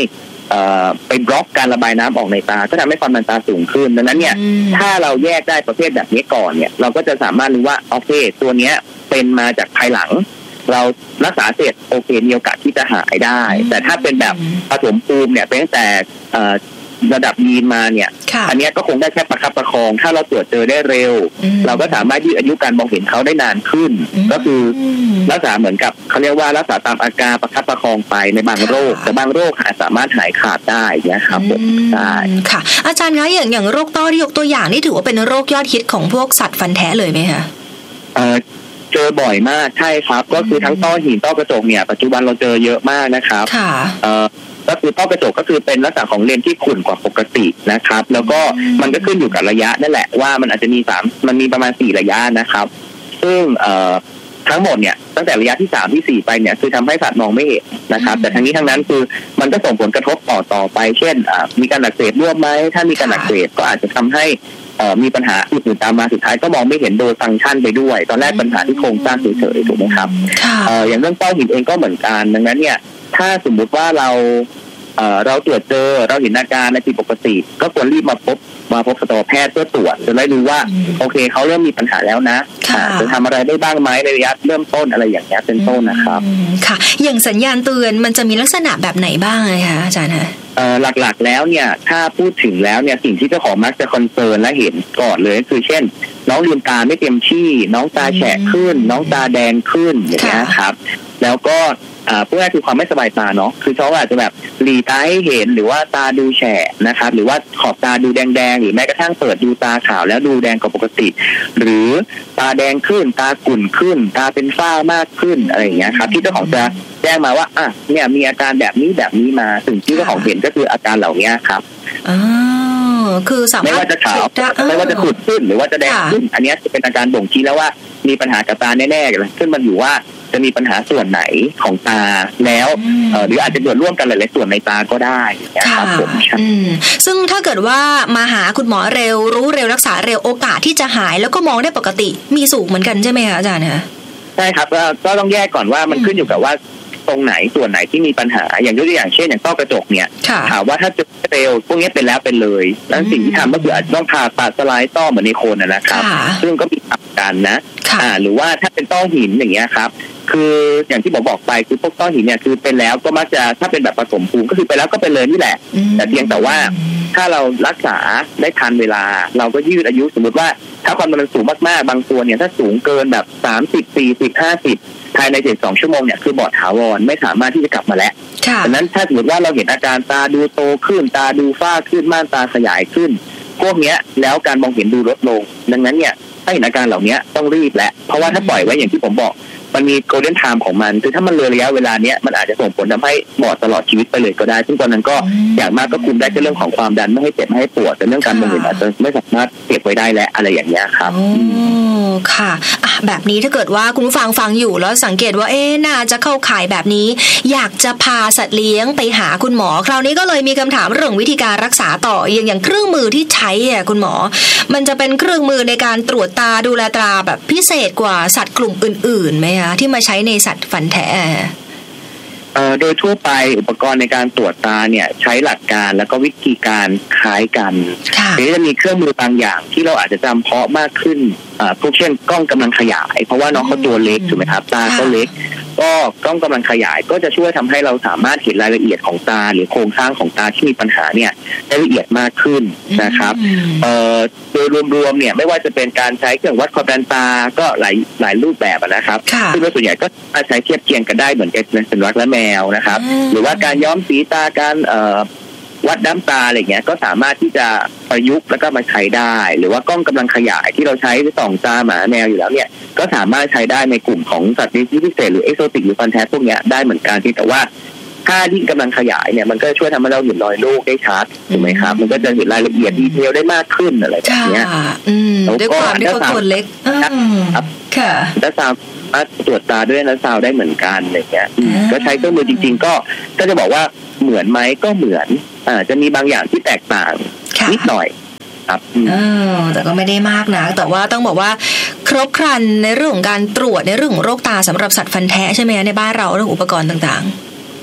ไปบล็อกการระบายน้ำออกในตาก็ทำให้ความดันตาสูงขึ้นดังนั้นเนี่ยถ้าเราแยกได้ประเภทแบบนี้ก่อนเนี่ยเราก็จะสามารถรู้ว่าโอเคตัวเนี้ยเป็นมาจากภายหลังเรารักษาเสร็จโอเคมีโอกาสที่จะหายได้แต่ถ้าเป็นแบบผสมภูมิเนี่ยเป็นตั้งแต่ระดับยีนมาเนี่ยอันนี้ก็คงได้แค่ประคับประคองถ้าเราตรวจเจอได้เร็วเราก็สามารถยืดอายุการมองเห็นเขาได้นานขึ้นก็คือรักษาเหมือนกับเขาเรียกว่ารักษาตามอาการประคับประคองไปในบางโรคแต่บางโรคอาจสามารถหายขาดได้นะครับผมได้ค่ะอาจารย์คะอย่างอย่างโรคต้อที่ยกตัวอย่างนี่ถือว่าเป็นโรคยอดฮิตของพวกสัตว์ฟันแท้เลยไหมคะเอ่อเจอบ่อยมากใช่ครับก็คือทั้งต้อหินต้อกระจกเนี่ยปัจจุบันเราเจอเยอะมากนะครับค่ะเอ่อก็คือต้อกระจกก็คือเป็นลักษณะของเลนที่ขุ่นกว่าปกตินะครับแล้วก็มันก็ขึ้นอยู่กับระยะนั่นแหละว่ามันอาจจะมีสามมันมีประมาณสี่ระยะนะครับซึ่งเอ่อทั้งหมดเนี่ยตั้งแต่ระยะที่สามที่สี่ไปเนี่ยคือทำให้สัตว์มองไม่เห็นนะครับแต่ทั้งนี้ทั้งนั้นคือมันก็ส่งผลกระทบต่อต่อไปเช่นมีการอักเสบร่วมไหมถ้ามีการอักเสบก็อาจจะทำให้มีปัญหาอื่นๆตามมาสุดท้ายก็มองไม่เห็นโดยฟังก์ชันไปด้วยตอนแรกปัญหาที่โครงสร้างเฉยๆถูกไหมครับอย่างเรื่องต้อหินเองก็เหมือนกันดังนั้นเนี่ยถ้าสมมุติว่าเราเอ่อเราตรวจเจอเราเห็นอาการในผิดปกติก็ควรรีบมาพบมาพบสัตวแพทย์เพื่อตรวจจะได้รู้ว่าโอเคเขาเริ่มมีปัญหาแล้วนะจะทำอะไรได้บ้างไหมในระยะเริ่มต้นอะไรอย่างเงี้ยเป็นต้นนะครับค่ะอย่างสัญญาณเตือนมันจะมีลักษณะแบบไหนบ้างเลยคะอาจารย์คะเอ่อหลักๆแล้วเนี่ยถ้าพูดถึงแล้วเนี่ยสิ่งที่เจ้าของมักจะคอนเซิร์นและเห็นก่อนเลยคือเช่นน้องลืมตาไม่เต็มที่น้องตาแฉะขึ้นน้องตาแดงขึ้นอย่างเงี้ยครับแล้วก็อ่าพวกนี้คือความไม่สบายตาเนาะคือเขาอาจจะแบบหลีตาให้เห็นหรือว่าตาดูแฉะนะครับหรือว่าขอบตาดูแดงๆหรือแม้กระทั่งเปิดดูตาขาวแล้วดูแดงกว่าปกติหรือตาแดงขึ้นตาขุ่นขึ้นตาเป็นฝ้ามากขึ้นอะไรอย่างเงี้ยครับที่เจ้าของจะแจ้งมาว่าอ่ะเนี่ยมีอาการแบบนี้แบบนี้มาสิ่งที่เจ้าของเห็นก็คืออาการเหล่านี้ครับอ๋อคือสามารถไม่ว่าจะขาวไม่ว่าจะขุ่นขึ้นหรือว่าจะแดงขึ้นอันนี้จะเป็นอาการบ่งชี้แล้วว่ามีปัญหากับตาแน่ๆเลยขึ้นมันอยู่ว่าจะมีปัญหาส่วนไหนของตาแล้วหรืออาจจะเกิดร่วมกันหลายๆส่วนในตาก็ได้นะครับผมซึ่งถ้าเกิดว่ามาหาคุณหมอเร็วรู้เร็วรักษาเร็วโอกาสที่จะหายแล้วก็มองได้ปกติมีสูงเหมือนกันใช่ไหมคะอาจารย์คะใช่ครับก็ต้องแยกก่อนว่ามันขึ้นอยู่กับว่าตรงไหนส่วนไหนที่มีปัญหาอย่างยกตัวอย่างเช่นอย่างต้อกระจกเนี่ยถามว่าถ้าเจอเร็วพวกนี้เป็นแล้วเป็นเลยแล้วสิ่งที่ทำก็คืออาจจะต้องผ่าตัดสลายต้อเหมือนในโคนนะครับซึ่งก็มีอาการนะอ่าหรือว่าถ้าเป็นต้อหินอย่างเงี้ยครับคืออย่างที่ผมบอกไปคือพวกต้อหินเนี่ยคือเป็นแล้วก็มักจะถ้าเป็นแบบผสมภูมิก็คือไปแล้วก็เป็นเลยนี่แหละแต่เพียงแต่ว่าถ้าเรารักษาได้ทันเวลาเราก็ยืดอายุสมมติว่าถ้าความดันสูงมากๆบางตัวเนี่ยถ้าสูงเกินแบบสามสิบ สี่สิบ ห้าสิบภายในเจ็ดสิบสองชั่วโมงเนี่ยคือบอดถาวรไม่สามารถที่จะกลับมาแล้วดังนั้นถ้าสมมติว่าเราเห็นอาการตาดูโตขึ้นตาดูฝ้าขึ้นม่านตาขยายขึ้นพวกเนี้ยแล้วการมองเห็นดูลดลงดังนั้นเนี่ยถ้าเห็นอาการเหล่านี้ต้องรีบแล้วเพราะว่าถ้าปล่อยไว้อย่างที่ผมบอกมันมีโกลเด้นไทม์ของมันคือถ้ามันเลยระยะเวลาเนี้ยมันอาจจะส่งผลทำให้บอดตลอดชีวิตไปเลยก็ได้ซึ่งตอนนั้นก็อย่างมากก็คุมได้แค่เรื่องของความดันไม่ให้เจ็บไม่ให้ปวดแต่เรื่องการมองเห็นอาจจะไม่สามารถเก็บไว้ได้และอะไรอย่างเงี้ยครับอ๋อค่ะอ่ะแบบนี้ถ้าเกิดว่าคุณผู้ฟังฟังอยู่แล้วสังเกตว่าเอ๊ะน่าจะเข้าข่ายแบบนี้อยากจะพาสัตว์เลี้ยงไปหาคุณหมอคราวนี้ก็เลยมีคำถามเรื่องวิธีการรักษาต่ออย่างอย่างเครื่องมือที่ใช้อ่ะคุณหมอมันจะเป็นเครื่องมือในการตรวจตาดูแลตาแบบพิเศษกว่าสัตว์กลุ่มอื่นๆไหมคะที่มาใช้ในสัตว์ฟันแท้เอ่อโดยทั่วไปอุปกรณ์ในการตรวจตาเนี่ยใช้หลักการแล้วก็วิธีการคล้ายกันหรือจะมีเครื่องมือบางอย่างที่เราอาจจะจำเพาะมากขึ้นอ่าพวกเช่นกล้องกำลังขยายเพราะว่าน้องเขาตัวเล็กถูกไหมครับตาเขาเล็กก็กล้องกำลังขยายก็จะช่วยทำให้เราสามารถเห็นรายละเอียดของตาหรือโครงสร้างของตาที่มีปัญหาเนี่ยได้ละเอียดมากขึ้นนะครับเอ่อโดยรวมๆเนี่ยไม่ว่าจะเป็นการใช้เครื่องวัดความดันตาก็หลายหลายรูปแบบนะครับซึ่งโดยส่วนใหญ่ก็ใช้เทียบเคียงกันได้เหมือนกันในสัตว์และแมวนะครับหรือว่าการย้อมสีตาการเอ่อวัดน้ำตาอะไรเงี้ยก็สามารถที่จะประยุกต์แล้วก็มาใช้ได้หรือว่ากล้องกำลังขยายที่เราใช้ส่องตาหมาแมวอยู่แล้วเนี่ยก็สามารถใช้ได้ในกลุ่มของสัตว์ที่พิเศษหรือเอ็กโซติกหรือฟันแท้พวกเนี้ยได้เหมือนกันแต่ว่าถ้ายิ่งกำลังขยายเนี่ยมันก็ช่วยทำให้เราเห็นรอยโรคได้ชัดถูกไหมครับมันก็จะเห็นรายละเอียดดีเทลได้มากขึ้นอะไรแบบนี้แล้วก็ด้วยความตัวเล็กครับค่ะถ้าสามารถตรวจตาด้วยนัสซาวได้เหมือนกันอะไรเงี้ยก็ใช้เครื่องมือจริงๆก็ก็จะบอกว่าเหมือนไหมก็เหมือนอ่าจะมีบางอย่างที่แตกต่างนิดหน่อยครับอ๋อแต่ก็ไม่ได้มากนะแต่ว่าต้องบอกว่าครบครันในเรื่องของการตรวจในเรื่องของโรคตาสำหรับสัตว์ฟันแท้ใช่ไหมในบ้านเราเรื่องอุปกรณ์ต่างๆใช่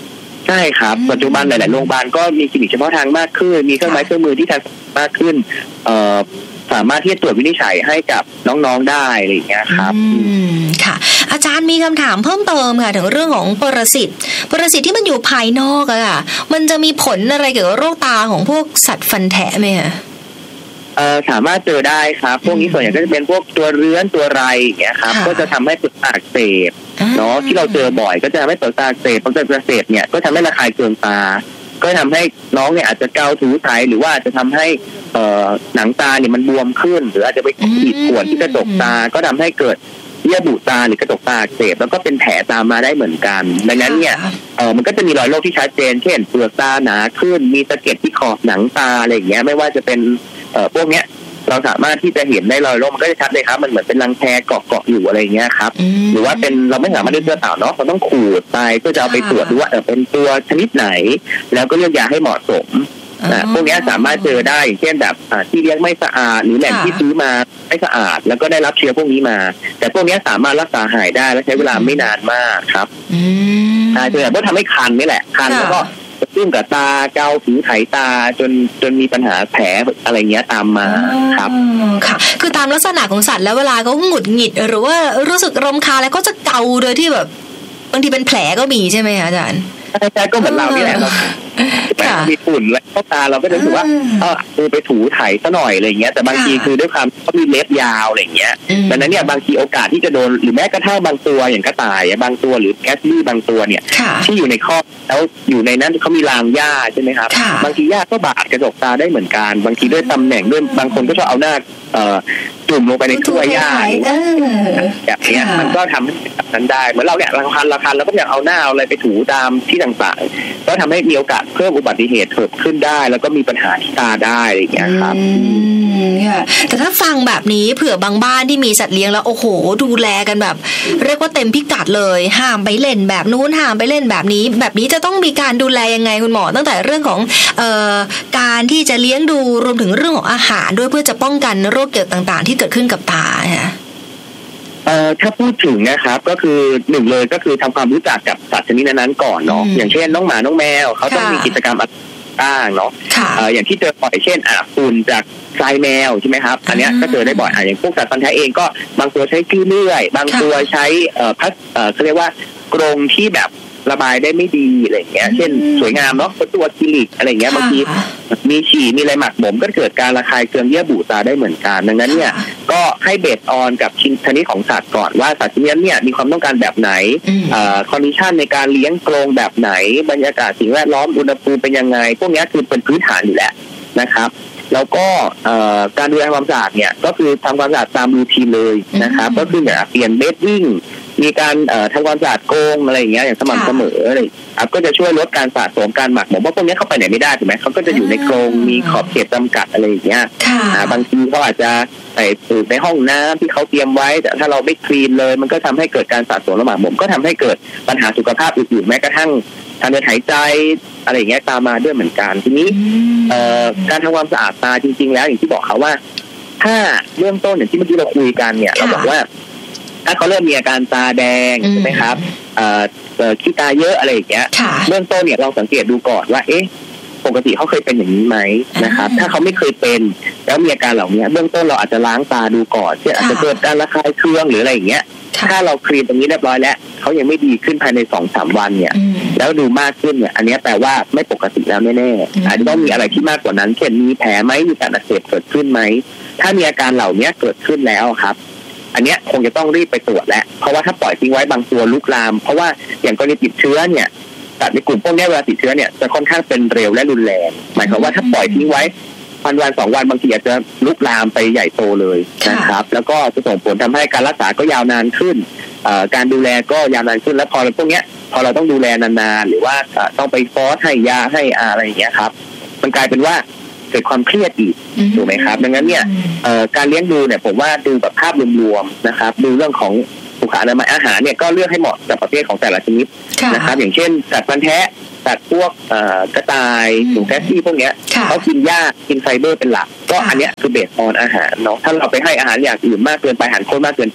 ใช่ครับปัจจุบันหลายๆโรงพยาบาลก็มีคลินิกเฉพาะทางมากขึ้นมีเครื่องไม้เครื่องมือที่ทันสมัยมากขึ้นเอ่อสามารถที่จะตรวจวินิจฉัยให้กับน้องๆได้อะไรอย่างเงี้ยครับอืมค่ะอาจารย์มีคำถามเพิ่มเติมค่ะถึงเรื่องของปรสิตปรสิตที่มันอยู่ภายนอกอะค่ะมันจะมีผลอะไรเกี่ยวกับโรคตาของพวกสัตว์ฟันแทะไหมคะเอ่อสามารถเจอได้ครับพวกนี้ส่วนใหญ่ก็จะเป็นพวกตัวเรื้อนตัวไรอย่างเงี้ยครับก็จะทำให้เปลือกตาอักเสบเนาะที่เราเจอบ่อยก็จะทำให้เปลือกตาอักเสบพอเกิดอักเสบเนี่ยก็ทำให้ระคายเคืองตาก็ทำให้น้องเนี่ยอาจจะเกาถูไถหรือว่าจะทำให้เอ่อหนังตาเนี่ยมันบวมขึ้นหรืออาจจะไปขีดข่วนที่กระจกตาก็ทำให้เกิดเยื่อบุตาหรือกระจกตาอักเสบแล้วก็เป็นแผลตามมาได้เหมือนกันดังนั้นเนี่ยเออมันก็จะมีรอยโรคที่ชัดเจนเช่นเปลือกตาหนาขึ้นมีสะเก็ดที่ขอบหนังตาอะไรอย่างเงี้ยไม่ว่าจะเป็นเอ่อพวกเนี้ยเราสามารถที่จะเห็นได้รอยโรคมันก็จะชัดเลยครับมันเหมือนเป็นรังแคเกาะเกาะอยู่อะไรอย่างเงี้ยครับหรือว่าเป็นเราไม่สามารถได้เสื้อเต่าเนาะเราต้องขูดไปเพื่อจะเอาไปตรวจดูว่าเออเป็นตัวชนิดไหนแล้วก็เลือกยาให้เหมาะสมนะพวกนี้สามารถเจอได้อย่างเช่นแบบที่เลี้ยงไม่สะอาดหรือแหล่งที่ซื้อมาไม่สะอาดแล้วก็ได้รับเชื้อพวกนี้มาแต่พวกนี้สามารถรักษาหายได้และใช้เวลาไม่นานมากครับใช่แต่ว่าทำให้คันนี่แหละคันแล้วก็ซึ่งกับตาเกาผิวไถตาจนจนมีปัญหาแผลอะไรเงี้ยตามมาครับค่ะคือตามลักษณะของสัตว์แล้วเวลาเขาหงุดหงิดหรือว่ารู้สึกรำคาญแล้วก็จะเกาโดยที่แบบบางทีเป็นแผลก็มีใช่ไหมคะอาจารย์ใช่ใช่ก็เหมือนเรานี่แหละเราไปมีฝุ่นแล้วเข้าตาเราก็จะรู้สึกว่าเออคือไปถูไถซะหน่อยอะไรเงี้ยแต่บางทีคือด้วยความเขามีเล็บยาวอะไรเงี้ยดังนั้นเนี่ยบางทีโอกาสที่จะโดนหรือแม้กระทั่งบางตัวอย่างกระต่ายบางตัวหรือแกสบี้บางตัวเนี่ยที่อยู่ในคอกแล้วอยู่ในนั้นเขามีรางหญ้าใช่ไหมครับบางทีหญ้าก็บาดกระจกตาได้เหมือนกันบางทีด้วยตำแหน่งด้วยบางคนก็ชอบเอาหน้าจุ่มลงไปในถ้วยหญ้าแบบนี้มันก็ทำให้แบบนั้นได้เหมือนเราเนี่ยราคาราคาเราก็อยากเอาหน้าเอาอะไรไปถูตามที่ต่างๆก็ทำให้มีโอกาสเพิ่มอุบัติเหตุเกิดขึ้นได้แล้วก็มีปัญหาที่ตาได้อะไรอย่างเงี้ยครับแต่ถ้าฟังแบบนี้เผื่อบางบ้านที่มีสัตว์เลี้ยงแล้วโอ้โหดูแลกันแบบเรียกว่าเต็มพิกัดเลยห้ามไปเล่นแบบนู้นห้ามไปเล่นแบบนี้แบบนี้จะต้องมีการดูแลยังไงคุณหมอตั้งแต่เรื่องของเอ่อการที่จะเลี้ยงดูรวมถึงเรื่องของอาหารด้วยเพื่อจะป้องกันโรคเกี่ยวต่างๆที่เกิดขึ้นกับตาค่ะเอ่อถ้าพูดถึงนะครับก็คือหนึ่งเลยก็คือทำความรู้จักกับสัตว์ชนิดนั้นๆก่อนเนาะอย่างเช่นน้องหมาน้องแมวเขาต้องมีกิจกรรมต่างๆเนาะเอ่ออย่างที่เจอบ่อยเช่นอ่ะฝุ่นจากทรายแมวใช่ไหมครับอันนี้ก็เจอได้บ่อยอ่ะอย่างพวกสัตว์ฟันแท้เองก็บางตัวใช้ขี้เลื่อยบางตัวใช้เอ่อพัดเอ่อเขาเรียกว่ากรงที่แบบระบายได้ไม่ดีอะไรอย่างเงี้ยเช่นสวยงามเนาะตัวคิลิกอะไรอย่างเงี้ยบางทีมีฉี่มีอะไรหมักหมมก็เกิดการระคายเคืองเยื่อบุตาได้เหมือนกันดังนั้นเนี่ยก็ให้เบสออนกับชนิดของสัตว์ก่อนว่าสัตว์ชนิดนั้นเนี่ยมีความต้องการแบบไหนเอ่อคอนดิชันในการเลี้ยงกรงแบบไหนบรรยากาศสิ่งแวดล้อมอุณหภูมิเป็นยังไงพวกนี้คือเป็นพื้นฐานอยู่แล้วนะครับแล้วก็การดูแลความสะอาดเนี่ยก็คือทำความสะอาดตามรูทีนเลยนะครับก็คืออย่างเปลี่ยนเบดดิ้งมีการทำความสะอาดกรงอะไรอย่างเงี้ยอย่างสม่ำเสมออะไรครับก็จะช่วยลดการสะสมการหมักหมมเพราะพวกนี้เข้าไปไหนไม่ได้ถูกไหมเขาก็จะอยู่ในกรงมีขอบเขตจำกัดอะไรอย่างเงี้ยบางทีเขาอาจจะใส่สูตรในห้องน้ำที่เขาเตรียมไว้แต่ถ้าเราไม่คลีนเลยมันก็ทำให้เกิดการสะสมและหมักหมมก็ทำให้เกิดปัญหาสุขภาพอื่นๆแม้กระทั่งทางเดินหายใจอะไรอย่างเงี้ยตามมาด้วยเหมือนกันทีนี้การทำความสะอาดตาจริงๆแล้วอย่างที่บอกเขาว่าถ้าเริ่มต้นอย่างที่เมื่อกี้เราคุยกันเนี่ยเราบอกว่าถ้าเขาเริ่มมีอาการตาแดงใช่ไหมครับขี้ตาเยอะอะไรอย่างเงี้ยเริ่มต้นเนี่ยเราสังเกตดูก่อนว่าเอ๊ะปกติเขาเคยเป็นอย่างนี้ไหมนะครับถ้าเขาไม่เคยเป็นแล้วมีอาการเหล่านี้เบื้องต้นเราอาจจะล้างตาดูก่อนเช่นอาจจะเกิดการระคายเคืองหรืออะไรอย่างเงี้ยถ้าเราคลีนตรงนี้เรียบร้อยแล้วเขายังไม่ดีขึ้นภายในสองสามวันเนี่ยแล้วดูมากขึ้นเนี่ยอันนี้แปลว่าไม่ปกติแล้วแน่ๆอาจจะต้องมีอะไรที่มากกว่านั้นเช่นมีแผลไหมมีการอักเสบเกิดขึ้นไหมถ้ามีอาการเหล่านี้เกิดขึ้นแล้วครับอันนี้คงจะต้องรีบไปตรวจแล้วเพราะว่าถ้าปล่อยทิ้งไว้บางตัวลุกลามเพราะว่าอย่างกรณีติดเชื้อเนี่ยสัตว์ในกลุ่มพวกนี้เวลาติดเชื้อเนี่ยจะค่อนข้างเป็นเร็วและรุนแรงหมายความว่าถ้าปล่อยทิ้งไว้พันวันสองวันบางทีอาจจะลุกลามไปใหญ่โตเลยนะครับแล้วก็จะส่งผลทำให้การรักษาก็ยาวนานขึ้นการดูแลก็ยาวนานขึ้นแล้วพอพวกนี้พอเราต้องดูแลนานๆหรือว่าต้องไปฟอสให้ยาให้อะไรอย่างเงี้ยครับมันกลายเป็นว่าเกิดความเครียดอีกถูกไหมครับดังนั้นเนี่ยการเลี้ยงดูเนี่ยผมว่าดูแบบภาพรวมๆนะครับดูเรื่องของสุขอนามัยอาหารเนี่ยก็เลือกให้เหมาะกับประเภทของแต่ละชนิดนะครับอย่างเช่นสัตว์ฟันแท้สัตว์พวกกระต่ายหนูแคสซี่พวกเนี้ยเขากินหญ้ากินไฟเบอร์เป็นหลักก็อันเนี้ยคือเบสออนอาหารเนาะถ้าเราไปให้อาหารอย่างอื่นมากเกินไปอาหารข้นมากเกินไป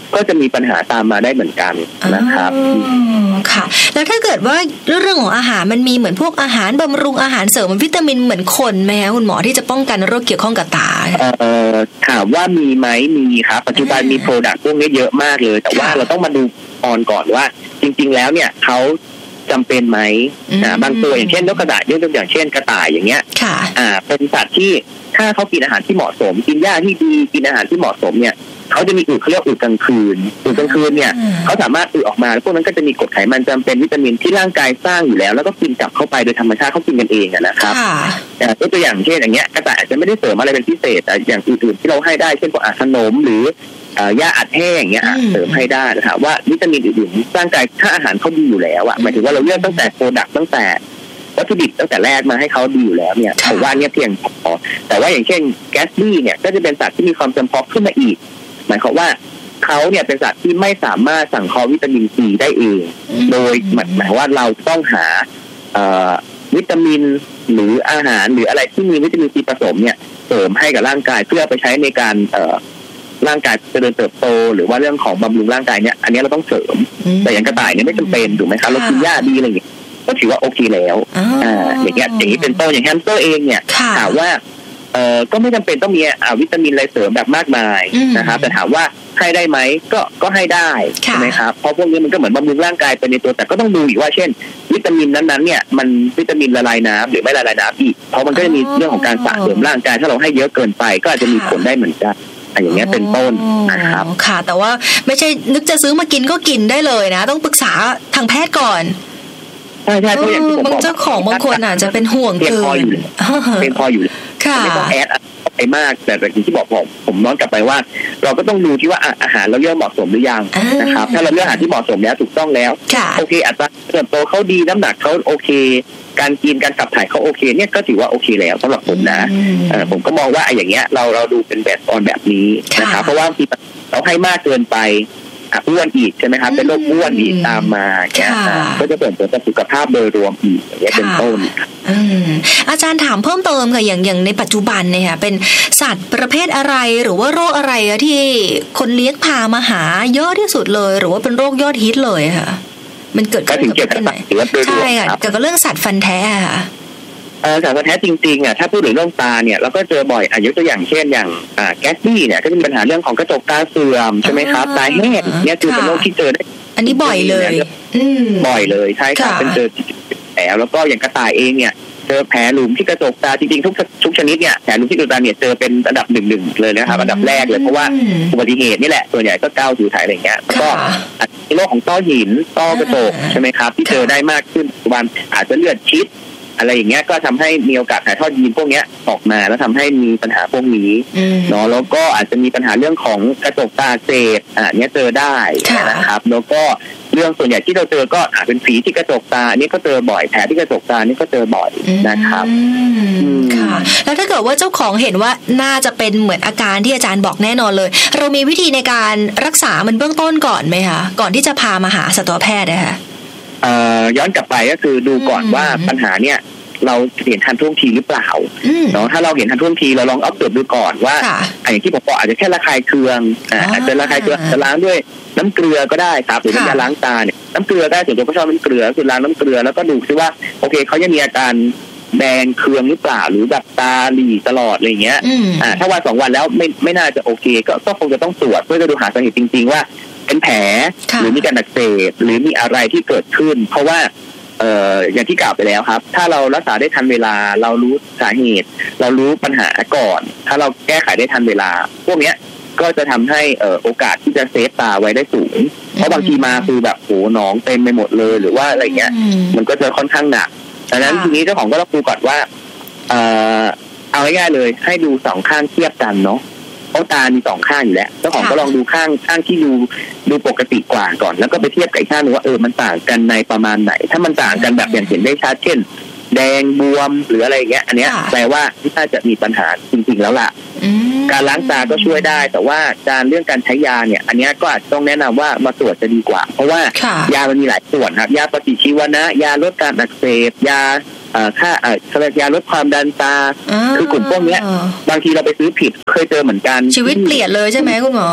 ก็จะมีปัญหาตามมาได้เหมือนกันนะครับค่ะแล้วถ้าเกิดว่าเรื่องของอาหารมันมีเหมือนพวกอาหารบำรุงอาหารเสริมวิตามินเหมือนคนไหมคะคุณหมอที่จะป้องกันโรคเกี่ยวข้องกับตาเอ่อถามว่ามีไหมมีครับปัจจุบันมีโปรดักต์พวกนี้เยอะมากเลยแต่ว่าเราต้องมาดูก่อนก่อนว่าจริงๆแล้วเนี่ยเขาจำเป็นไหมนะบางตัวอย่างเช่นนกกระต่ายยกตัวอย่างเช่นกระต่ายอย่างเงี้ยอ่าเป็นสัตว์ที่ถ้าเขากินอาหารที่เหมาะสมกินหญ้าที่ดีกินอาหารที่เหมาะสมเนี่ยเขาจะมีอึเขาเรียกอึกลางคืนอึกลางคืนเนี่ยเขาสามารถอึออกมาพวกนั้นก็จะมีกรดไขมันจำเป็นวิตามินที่ร่างกายสร้างอยู่แล้วแล้วก็กินกลับเข้าไปโดยธรรมชาติเขากินกันเองนะครับยกตัวอย่างเช่นอย่างเงี้ยกระต่ายอาจจะไม่ได้เสริมอะไรเป็นพิเศษแต่อย่างอื่นๆที่เราให้ได้เช่นพวกอาหารขนมหรือหญ้าอัดแห้งอย่างเงี้ยเสริมให้ได้นะครับว่าวิตามินอื่นๆร่างกายถ้าอาหารเขาดีอยู่แล้วอ่ะหมายถึงว่าเราเลือกตั้งแต่โปรดักต์ตั้งแต่วัตถุดิบตั้งแต่แรกมาให้เขาดีอยู่แล้วเนี่ยผมว่าเนี่ยเพียงพอแต่ว่าอย่างเช่นแกสบี้เนี่ยก็จะเป็นสัตว์ที่มีความจำเพาะขึ้นมาอีกหมายความว่าเขาเนี่ยเป็นสัตว์ที่ไม่สามารถสังเคราะห์วิตามินซีได้เองโดยหมายว่าเราต้องหาวิตามินหรืออาหารหรืออะไรที่มีวิตามินซีผสมเนี่ยเสริมให้กับร่างกายเพื่อไปใช้ในการร่างกายเจริญเติบโตหรือว่าเรื่องของบำรุงร่างกายเนี่ยอันนี้เราต้องเสริมแต่อย่างกระต่ายเนี่ยไม่จำเป็นถูกไหมครับเรากินหญ้าดีอะไรอย่างเงี้ยก็ถือว่าโอเคแล้วอ่าอย่างเงี้ยอย่างนี้เป็นต้นอย่างแฮมสเตอร์เองเนี่ยถามว่าเอ่อก็ไม่จำเป็นต้องมีวิตามินอะไรเสริมแบบมากมายนะครับแต่ถามว่าให้ได้ไหมก็ก็ให้ได้ใช่ไหมครับเพราะพวกนี้มันก็เหมือนบำรุงร่างกายไปในตัวแต่ก็ต้องดูอีกว่าเช่นวิตามินนั้นๆเนี่ยมันวิตามินละลายน้ำหรือไม่ละลายน้ำอีกเพราะมันก็จะมีเรื่องของการสะสมร่างกายถ้าเราให้เยอะเกินไปก็อาจจะมีผลได้เหมือนกันอย่างเงี้ยเป็นต้นนะครับค่ะแต่ว่าไม่ใช่นึกจะซื้อมากินก็กินได้เลยนะต้องปรึกษาทางแพทย์ก่อนใช่ใช่เพราะอย่างที่ผมบอกบางเจ้าของบางคนอาจจะเป็นห่วงเกินเป็นพออยู่ไม่ต้องแอดไปมากแต่อย่างที่บอกผมผมย้อนกลับไปว่าเราก็ต้องดูที่ว่าอาหารเราเลือกเหมาะสมหรือยังนะครับถ้าเราเลือกอาหารที่เหมาะสมแล้วถูกต้องแล้วโอเคอัตราเติบโตเขาดีน้ำหนักเขาโอเคการกินการขับถ่ายเขาโอเคเนี่ยก็ถือว่าโอเคแล้วสำหรับผมนะผมก็มองว่าไอ้อย่างเงี้ยเราเราดูเป็นแบบตอนแบบนี้นะครับเพราะว่าบางทีเราให้มากเกินไปอ้วนอีกใช่ไหมครับเป็นโรคอ้วนอีกตามมาเนี่ยก็จะส่งผลต่อสุขภาพโดยรวมอีกอย่างเงี้ยเป็นต้นอาจารย์ถามเพิ่มเติมค่ะอย่างอย่างในปัจจุบันเนี่ยค่ะเป็นสัตว์ประเภทอะไรหรือว่าโรคอะไรที่คนเลี้ยงพามาหาเยอะที่สุดเลยหรือว่าเป็นโรคยอดฮิตเลยค่ะมันเกิดขึ้นกับประเภทไหนใช่ค่ะเกี่ยวกับเรื่องสัตว์ฟันแท้ค่ะเออสัตว์ฟันแท้จริงๆอ่ะถ้าพูดถึงเรื่องตาเนี่ยเราก็เจอบ่อยอ่ะยกตัวอย่างเช่นอย่างอ่าแกสบี้เนี่ยก็จะมีปัญหาเรื่องของกระจกตาเสื่อมใช่ไหมครับตาแห้งเนี่ยคือเป็นโรคที่เจอได้อันนี้บ่อยเลยบ่อยเลยใช่ครับเป็นเจอแผลแล้วก็อย่างกระต่ายเองเนี่ยเจอแผลหลุมที่กระจกตาจริงๆทุกทุกชนิดเนี่ยแผลหลุมที่กระจกตาเนี่ยเจอเป็นอันดับหนึ่งหนึ่งเลยนะครับอันดับแรกเลยเพราะว่าอุบัติเหตุนี่แหละส่วนใหญ่ก็ก้าวถือถ่ายอะไรอย่างเงี้ยก็ในโรคของต้อหินต้อกระจกใช่ไหมครับที่เจอได้มากขึ้นปัจจุบันอาจจะเลือดชิดอะไรอย่างเงี้ยก็ทำให้มีโอกาสถ่ายทอดยีนพวกเนี้ยออกมาแล้วทำให้มีปัญหาพวกนี้เนาะแล้วก็อาจจะมีปัญหาเรื่องของกระจกตาเศษอ่าเนี้ยเจอได้นะครับแล้วก็เรื่องส่วนใหญ่ที่เราเจอก็อาจเป็นฝีที่กระจกตาอันนี้ก็เจอบ่อยแผลที่กระจกตานี่ก็เจอบ่อยนะครับค่ะแล้วถ้าเกิดว่าเจ้าของเห็นว่าน่าจะเป็นเหมือนอาการที่อาจารย์บอกแน่นอนเลยเรามีวิธีในการรักษามันเบื้องต้นก่อนไหมคะก่อนที่จะพามาหาสัตวแพทย์นะคะเอ่อย้อนกลับไปก็คือดูก่อนว่าปัญหาเนี่ยเราเห็นทันท่วงทีหรือเปล่าเนาะถ้าเราเห็นทันท่วงทีเราลองอัปเดตดูก่อนว่าอย่างที่ผมบอกอาจจะแค่ระคายเคืองอาจจะระคายเคืองจะล้างด้วยน้ำเกลือก็ได้ครับหรือน้ำยาล้างตาเนี่ยน้ำเกลือได้ส่วนตัวก็ชอบน้ำเกลือคือล้างน้ำเกลือแล้วก็ดูซิว่าโอเคเขายังมีอาการแดงเคืองหรือเปล่าหรือแบบตาหลีตลอดอะไรเงี้ยอ่าถ้าวันสองวันแล้วไม่ไม่น่าจะโอเคก็ก็คงจะต้องตรวจเพื่อจะดูหาสาเหตุจริงๆว่าเป็นแผลหรือมีการอักเสบหรือมีอะไรที่เกิดขึ้นเพราะว่าเอ่ออย่างที่กล่าวไปแล้วครับถ้าเรารักษาได้ทันเวลาเรารู้สาเหตุเรารู้ปัญหาก่อนถ้าเราแก้ไขได้ทันเวลาพวกเนี้ยก็จะทำให้เอ่อโอกาสที่จะเซฟตาไว้ได้สูงเพราะบางทีมาคือแบบโหหนองเต็มไปหมดเลยหรือว่าอะไรเงี้ยมันก็จะค่อนข้างหนักดังนั้นทีนี้เจ้าของก็ต้องดูก่อนว่าเอ่อเอาง่ายๆเลยให้ดูสองข้างเทียบกันเนาะเพราะตามีสองข้างอยู่แล้วเจ้าของก็ลองดูข้างข้างที่ดูดูปกติกว่าก่อนแล้วก็ไปเทียบกับข้างนึงว่าเออมันต่างกันในประมาณไหนถ้ามันต่างกันแบบอย่างเห็นได้ชัดเช่นแดงบวมหรืออะไรอย่างเงี้ยอันเนี้ยแปลว่าน่าจะมีปัญหาจริงๆแล้วล่ะการล้างตาก็ช่วยได้แต่ว่าการเรื่องการใช้ยาเนี่ยอันนี้ก็อาจต้องแนะนำว่ามาตรวจจะดีกว่าเพราะว่ายามันมีหลายส่วนครับยาปฏิชีวนะยาลดการอักเสบยาเอ่อค่าเอ่อยาลดความดันตาคือกลุ่มพวกนี้บางทีเราไปซื้อผิดเคยเจอเหมือนกันชีวิตเปลี่ยนเลยใช่ไหมคุณหมอ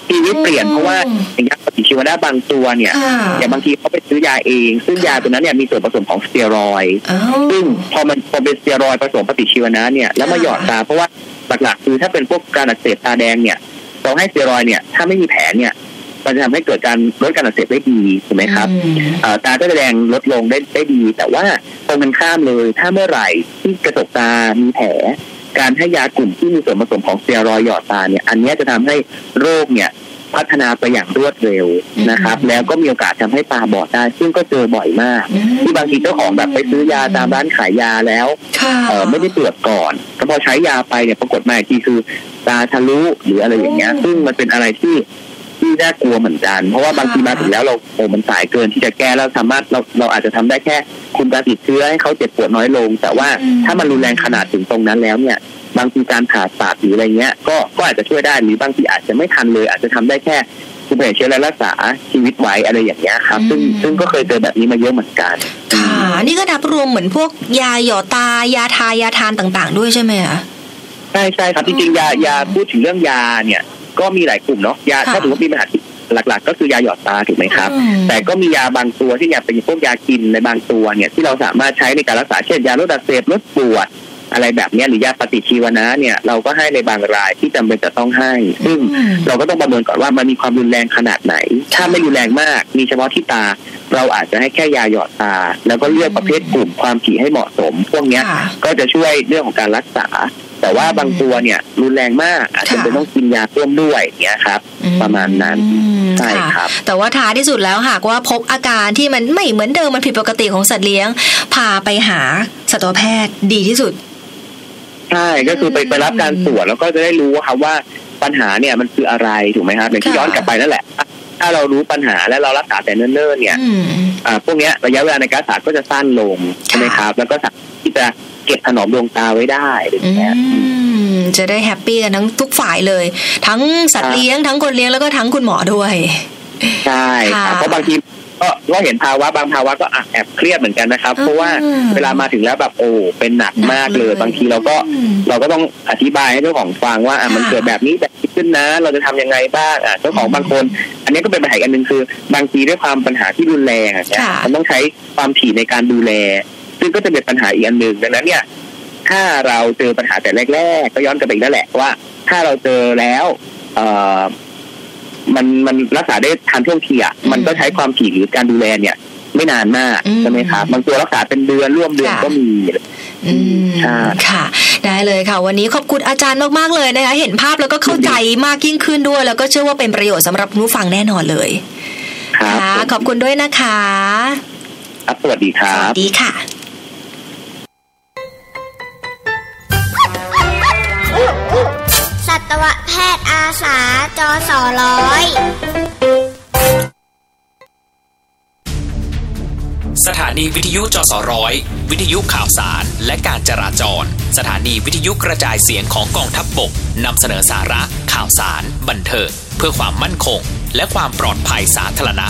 ชีวิตเปลี่ยนเพราะว่าอย่างยาปฏิชีวนะบางตัวเนี่ยอย่างบางทีเขาไปซื้อยาเองซึ่งยาตัวนั้นเนี่ยมีส่วนผสมของสเตียรอยด์ซึ่งพอมันพอเป็นสเตียรอยด์ผสมปฏิชีวนะเนี่ยแล้วมาหยอดตาเพราะว่าหลักๆคือถ้าเป็นพวกการอักเสบตาแดงเนี่ยเราให้สเตียรอยด์เนี่ยถ้าไม่มีแผลเนี่ยมันจะทำให้เกิดการลดการอักเสบได้ดีถูกไหมครับตาก็จะแดงลดลงได้ได้ดีแต่ว่าตรงกันข้ามเลยถ้าเมื่อไหร่ที่กระจกตามีแผลการให้ยากลุ่มที่มีส่วนผสมของสเตียรอยด์หยอดตาเนี่ยอันนี้จะทำให้โรคเนี่ยพัฒนาไปอย่างรวดเร็วนะครับแล้วก็มีโอกาสทำให้ตาบอดได้ซึ่งก็เจอบ่อยมากที่บางทีเจ้าของแบบไปซื้อยาตามร้านขายยาแล้วเออไม่ได้ตรวจก่อนก็พอใช้ยาไปเนี่ยปรากฏมาอีกทีคือตาทะลุหรืออะไรอย่างเงี้ยซึ่งมันเป็นอะไรที่ที่น่ากลัวเหมือนกันเพราะว่าบางทีมาถึงแล้วเราโอ้มันสายเกินที่จะแก้แล้วสามารถเราเราอาจจะทำได้แค่คุมการติดเชื้อให้เขาเจ็บปวดน้อยลงแต่ว่าถ้ามันรุนแรงขนาดถึงตรงนั้นแล้วเนี่ยบางทีการผ่าตัดหรืออะไรเงี้ยก็ก็อาจจะช่วยได้หรือบางทีอาจจะไม่ทันเลยอาจจะทำได้แค่คุมเชื้อและรักษาชีวิตไว้อะไรอย่างเงี้ยครับซึ่งซึ่งก็เคยเจอแบบนี้มาเยอะเหมือนกันค่ะนี่ก็นับรวมเหมือนพวกยาหยอดตายาทายาทานต่างๆด้วยใช่ไหมคะใช่ใช่ครับจริงๆยายาพูดถึงเรื่องยาเนี่ยก็มีหลายกลุ่มเนาะยาถ้าถือว่ามีปัญหาหลักๆก็คือยาหยอดตาถูกไหมครับแต่ก็มียาบางตัวที่เนี่ยเป็นพวกยากินในบางตัวเนี่ยที่เราสามารถใช้ในการรักษาเช่นยาลดอักเสบลดปวดอะไรแบบนี้หรือยาปฏิชีวนะเนี่ยเราก็ให้ในบางรายที่จำเป็นจะต้องให้ซึ่งเราก็ต้องประเมินก่อนว่ามันมีความรุนแรงขนาดไหนถ้าไม่รุนแรงมากมีเฉพาะที่ตาเราอาจจะให้แค่ยาหยอดตาแล้วก็เลือกประเภทกลุ่มความถี่ให้เหมาะสมพวกนี้ก็จะช่วยเรื่องของการรักษาแต่ว่าบางตัวเนี่ยรุนแรงมากอาจจะเป็นต้องกินยาร่วมด้วยเนี่ยครับประมาณนั้นใช่ครับแต่ว่าท้ายที่สุดแล้วหากว่าพบอาการที่มันไม่เหมือนเดิมมันผิดปกติของสัตว์เลี้ยงพาไปหาสัตวแพทย์ดีที่สุดใช่ก็คือไปไปรับการตรวจแล้วก็จะได้รู้ครับว่าปัญหาเนี่ยมันคืออะไรถูกไหมครับอย่างที่ย้อนกลับไปนั่นแหละถ้าเรารู้ปัญหาและเรารักษาแต่เนิ่นๆเนี่ยอ่าพวกนี้ระยะเวลาในการรักษาก็จะสั้นลงใช่ไหมครับแล้วก็สามารถที่จะเก็บถนอมดวงตาไว้ได้อย่างเงี้ยจะได้แฮปปี้กันทั้งทุกฝ่ายเลยทั้งสัตว์เลี้ยงทั้งคนเลี้ยงแล้วก็ทั้งคุณหมอด้วยใช่ครับเพราะบางทีก็ก็เห็นภาวะบางภาวะก็แอบเครียดเหมือนกันนะครับเพราะว่าเวลามาถึงแล้วแบบโอ้เป็นหนักมากเลยบางทีเราก็เราก็ต้องอธิบายให้เจ้าของฟังว่าอ่ะมันเกิดแบบนี้แบบนี้ขึ้นนะเราจะทำยังไงบ้างอ่ะเจ้าของบางคนอันนี้ก็เป็นปัญหาอันนึงคือบางทีด้วยความปัญหาที่รุนแรงอ่ะมันต้องใช้ความถี่ในการดูแลซึ่งก็จะเป็นปัญหาอีกอันนึงดังนั้นเนี่ยถ้าเราเจอปัญหาแต่แรกๆก็ย้อนกลับไปอีกแล้วแหละว่าถ้าเราเจอแล้วเอ่อมันมันรักษาได้ทันท่วงทีอ่ะมันก็ใช้ความถี่หรือการดูแลเนี่ยไม่นานมากใช่ไหมครับบางตัวรักษาเป็นเดือนร่วมเดือนก็มีใช่ค่ะได้เลยค่ะวันนี้ขอบคุณอาจารย์มากๆเลยนะคะเห็นภาพแล้วก็เข้าใจมากยิ่งขึ้นด้วยแล้วก็เชื่อว่าเป็นประโยชน์สำหรับผู้ฟังแน่นอนเลยค่ะขอบคุณด้วยนะคะครับสวัสดีครับสวัสดีค่ะสัตวแพทย์อาสาจสร้อยสถานีวิทยุจสร้อยวิทยุข่าวสารและการจราจรสถานีวิทยุกระจายเสียงของกองทัพบกนำเสนอสาระข่าวสารบันเทิงเพื่อความมั่นคงและความปลอดภัยสาธารณะ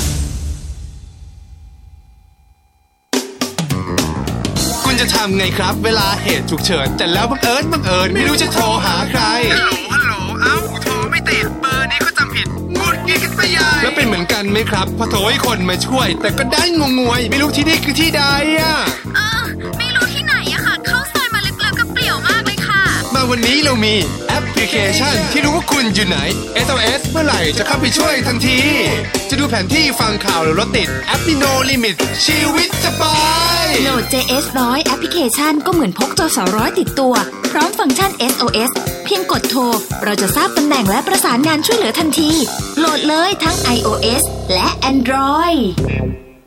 คุณจะทำไงครับเวลาเหตุฉุกเฉินแต่แล้วบังเอิญบังเอิญไม่รู้จะโทรหาใครฮัลโหลฮัลโหลเอ้าโทรไม่ติดเบอร์นี้ก็จำผิดงุดหงิดกันไปใหญ่แล้วเป็นเหมือนกันไหมครับพอโทรให้คนมาช่วยแต่ก็ได้งงวยไม่รู้ที่นี่คือที่ใดอ่ะเออไม่รู้ที่ไหนอะค่ะเข้าซอยมาลึกๆกับเปลี่ยวมากเลยค่ะมาวันนี้เรามีแอปพลิเคชันที่รู้ว่าคุณอยู่ไหน เอส โอ เอส เมื่อไหร่จะเข้าไปช่วยทันทีจะดูแผนที่ฟังข่าวหรือรถติดแอปมี No Limit ชีวิตสบายโหลด เจ เอส ร้อย แอปพลิเคชันก็เหมือนพกจสร้อยติดตัวพร้อมฟังก์ชัน เอส โอ เอส เพียงกดโทรเราจะทราบตำแหน่งและประสานงานช่วยเหลือทันทีโหลดเลยทั้ง ไอ โอ เอส และ Android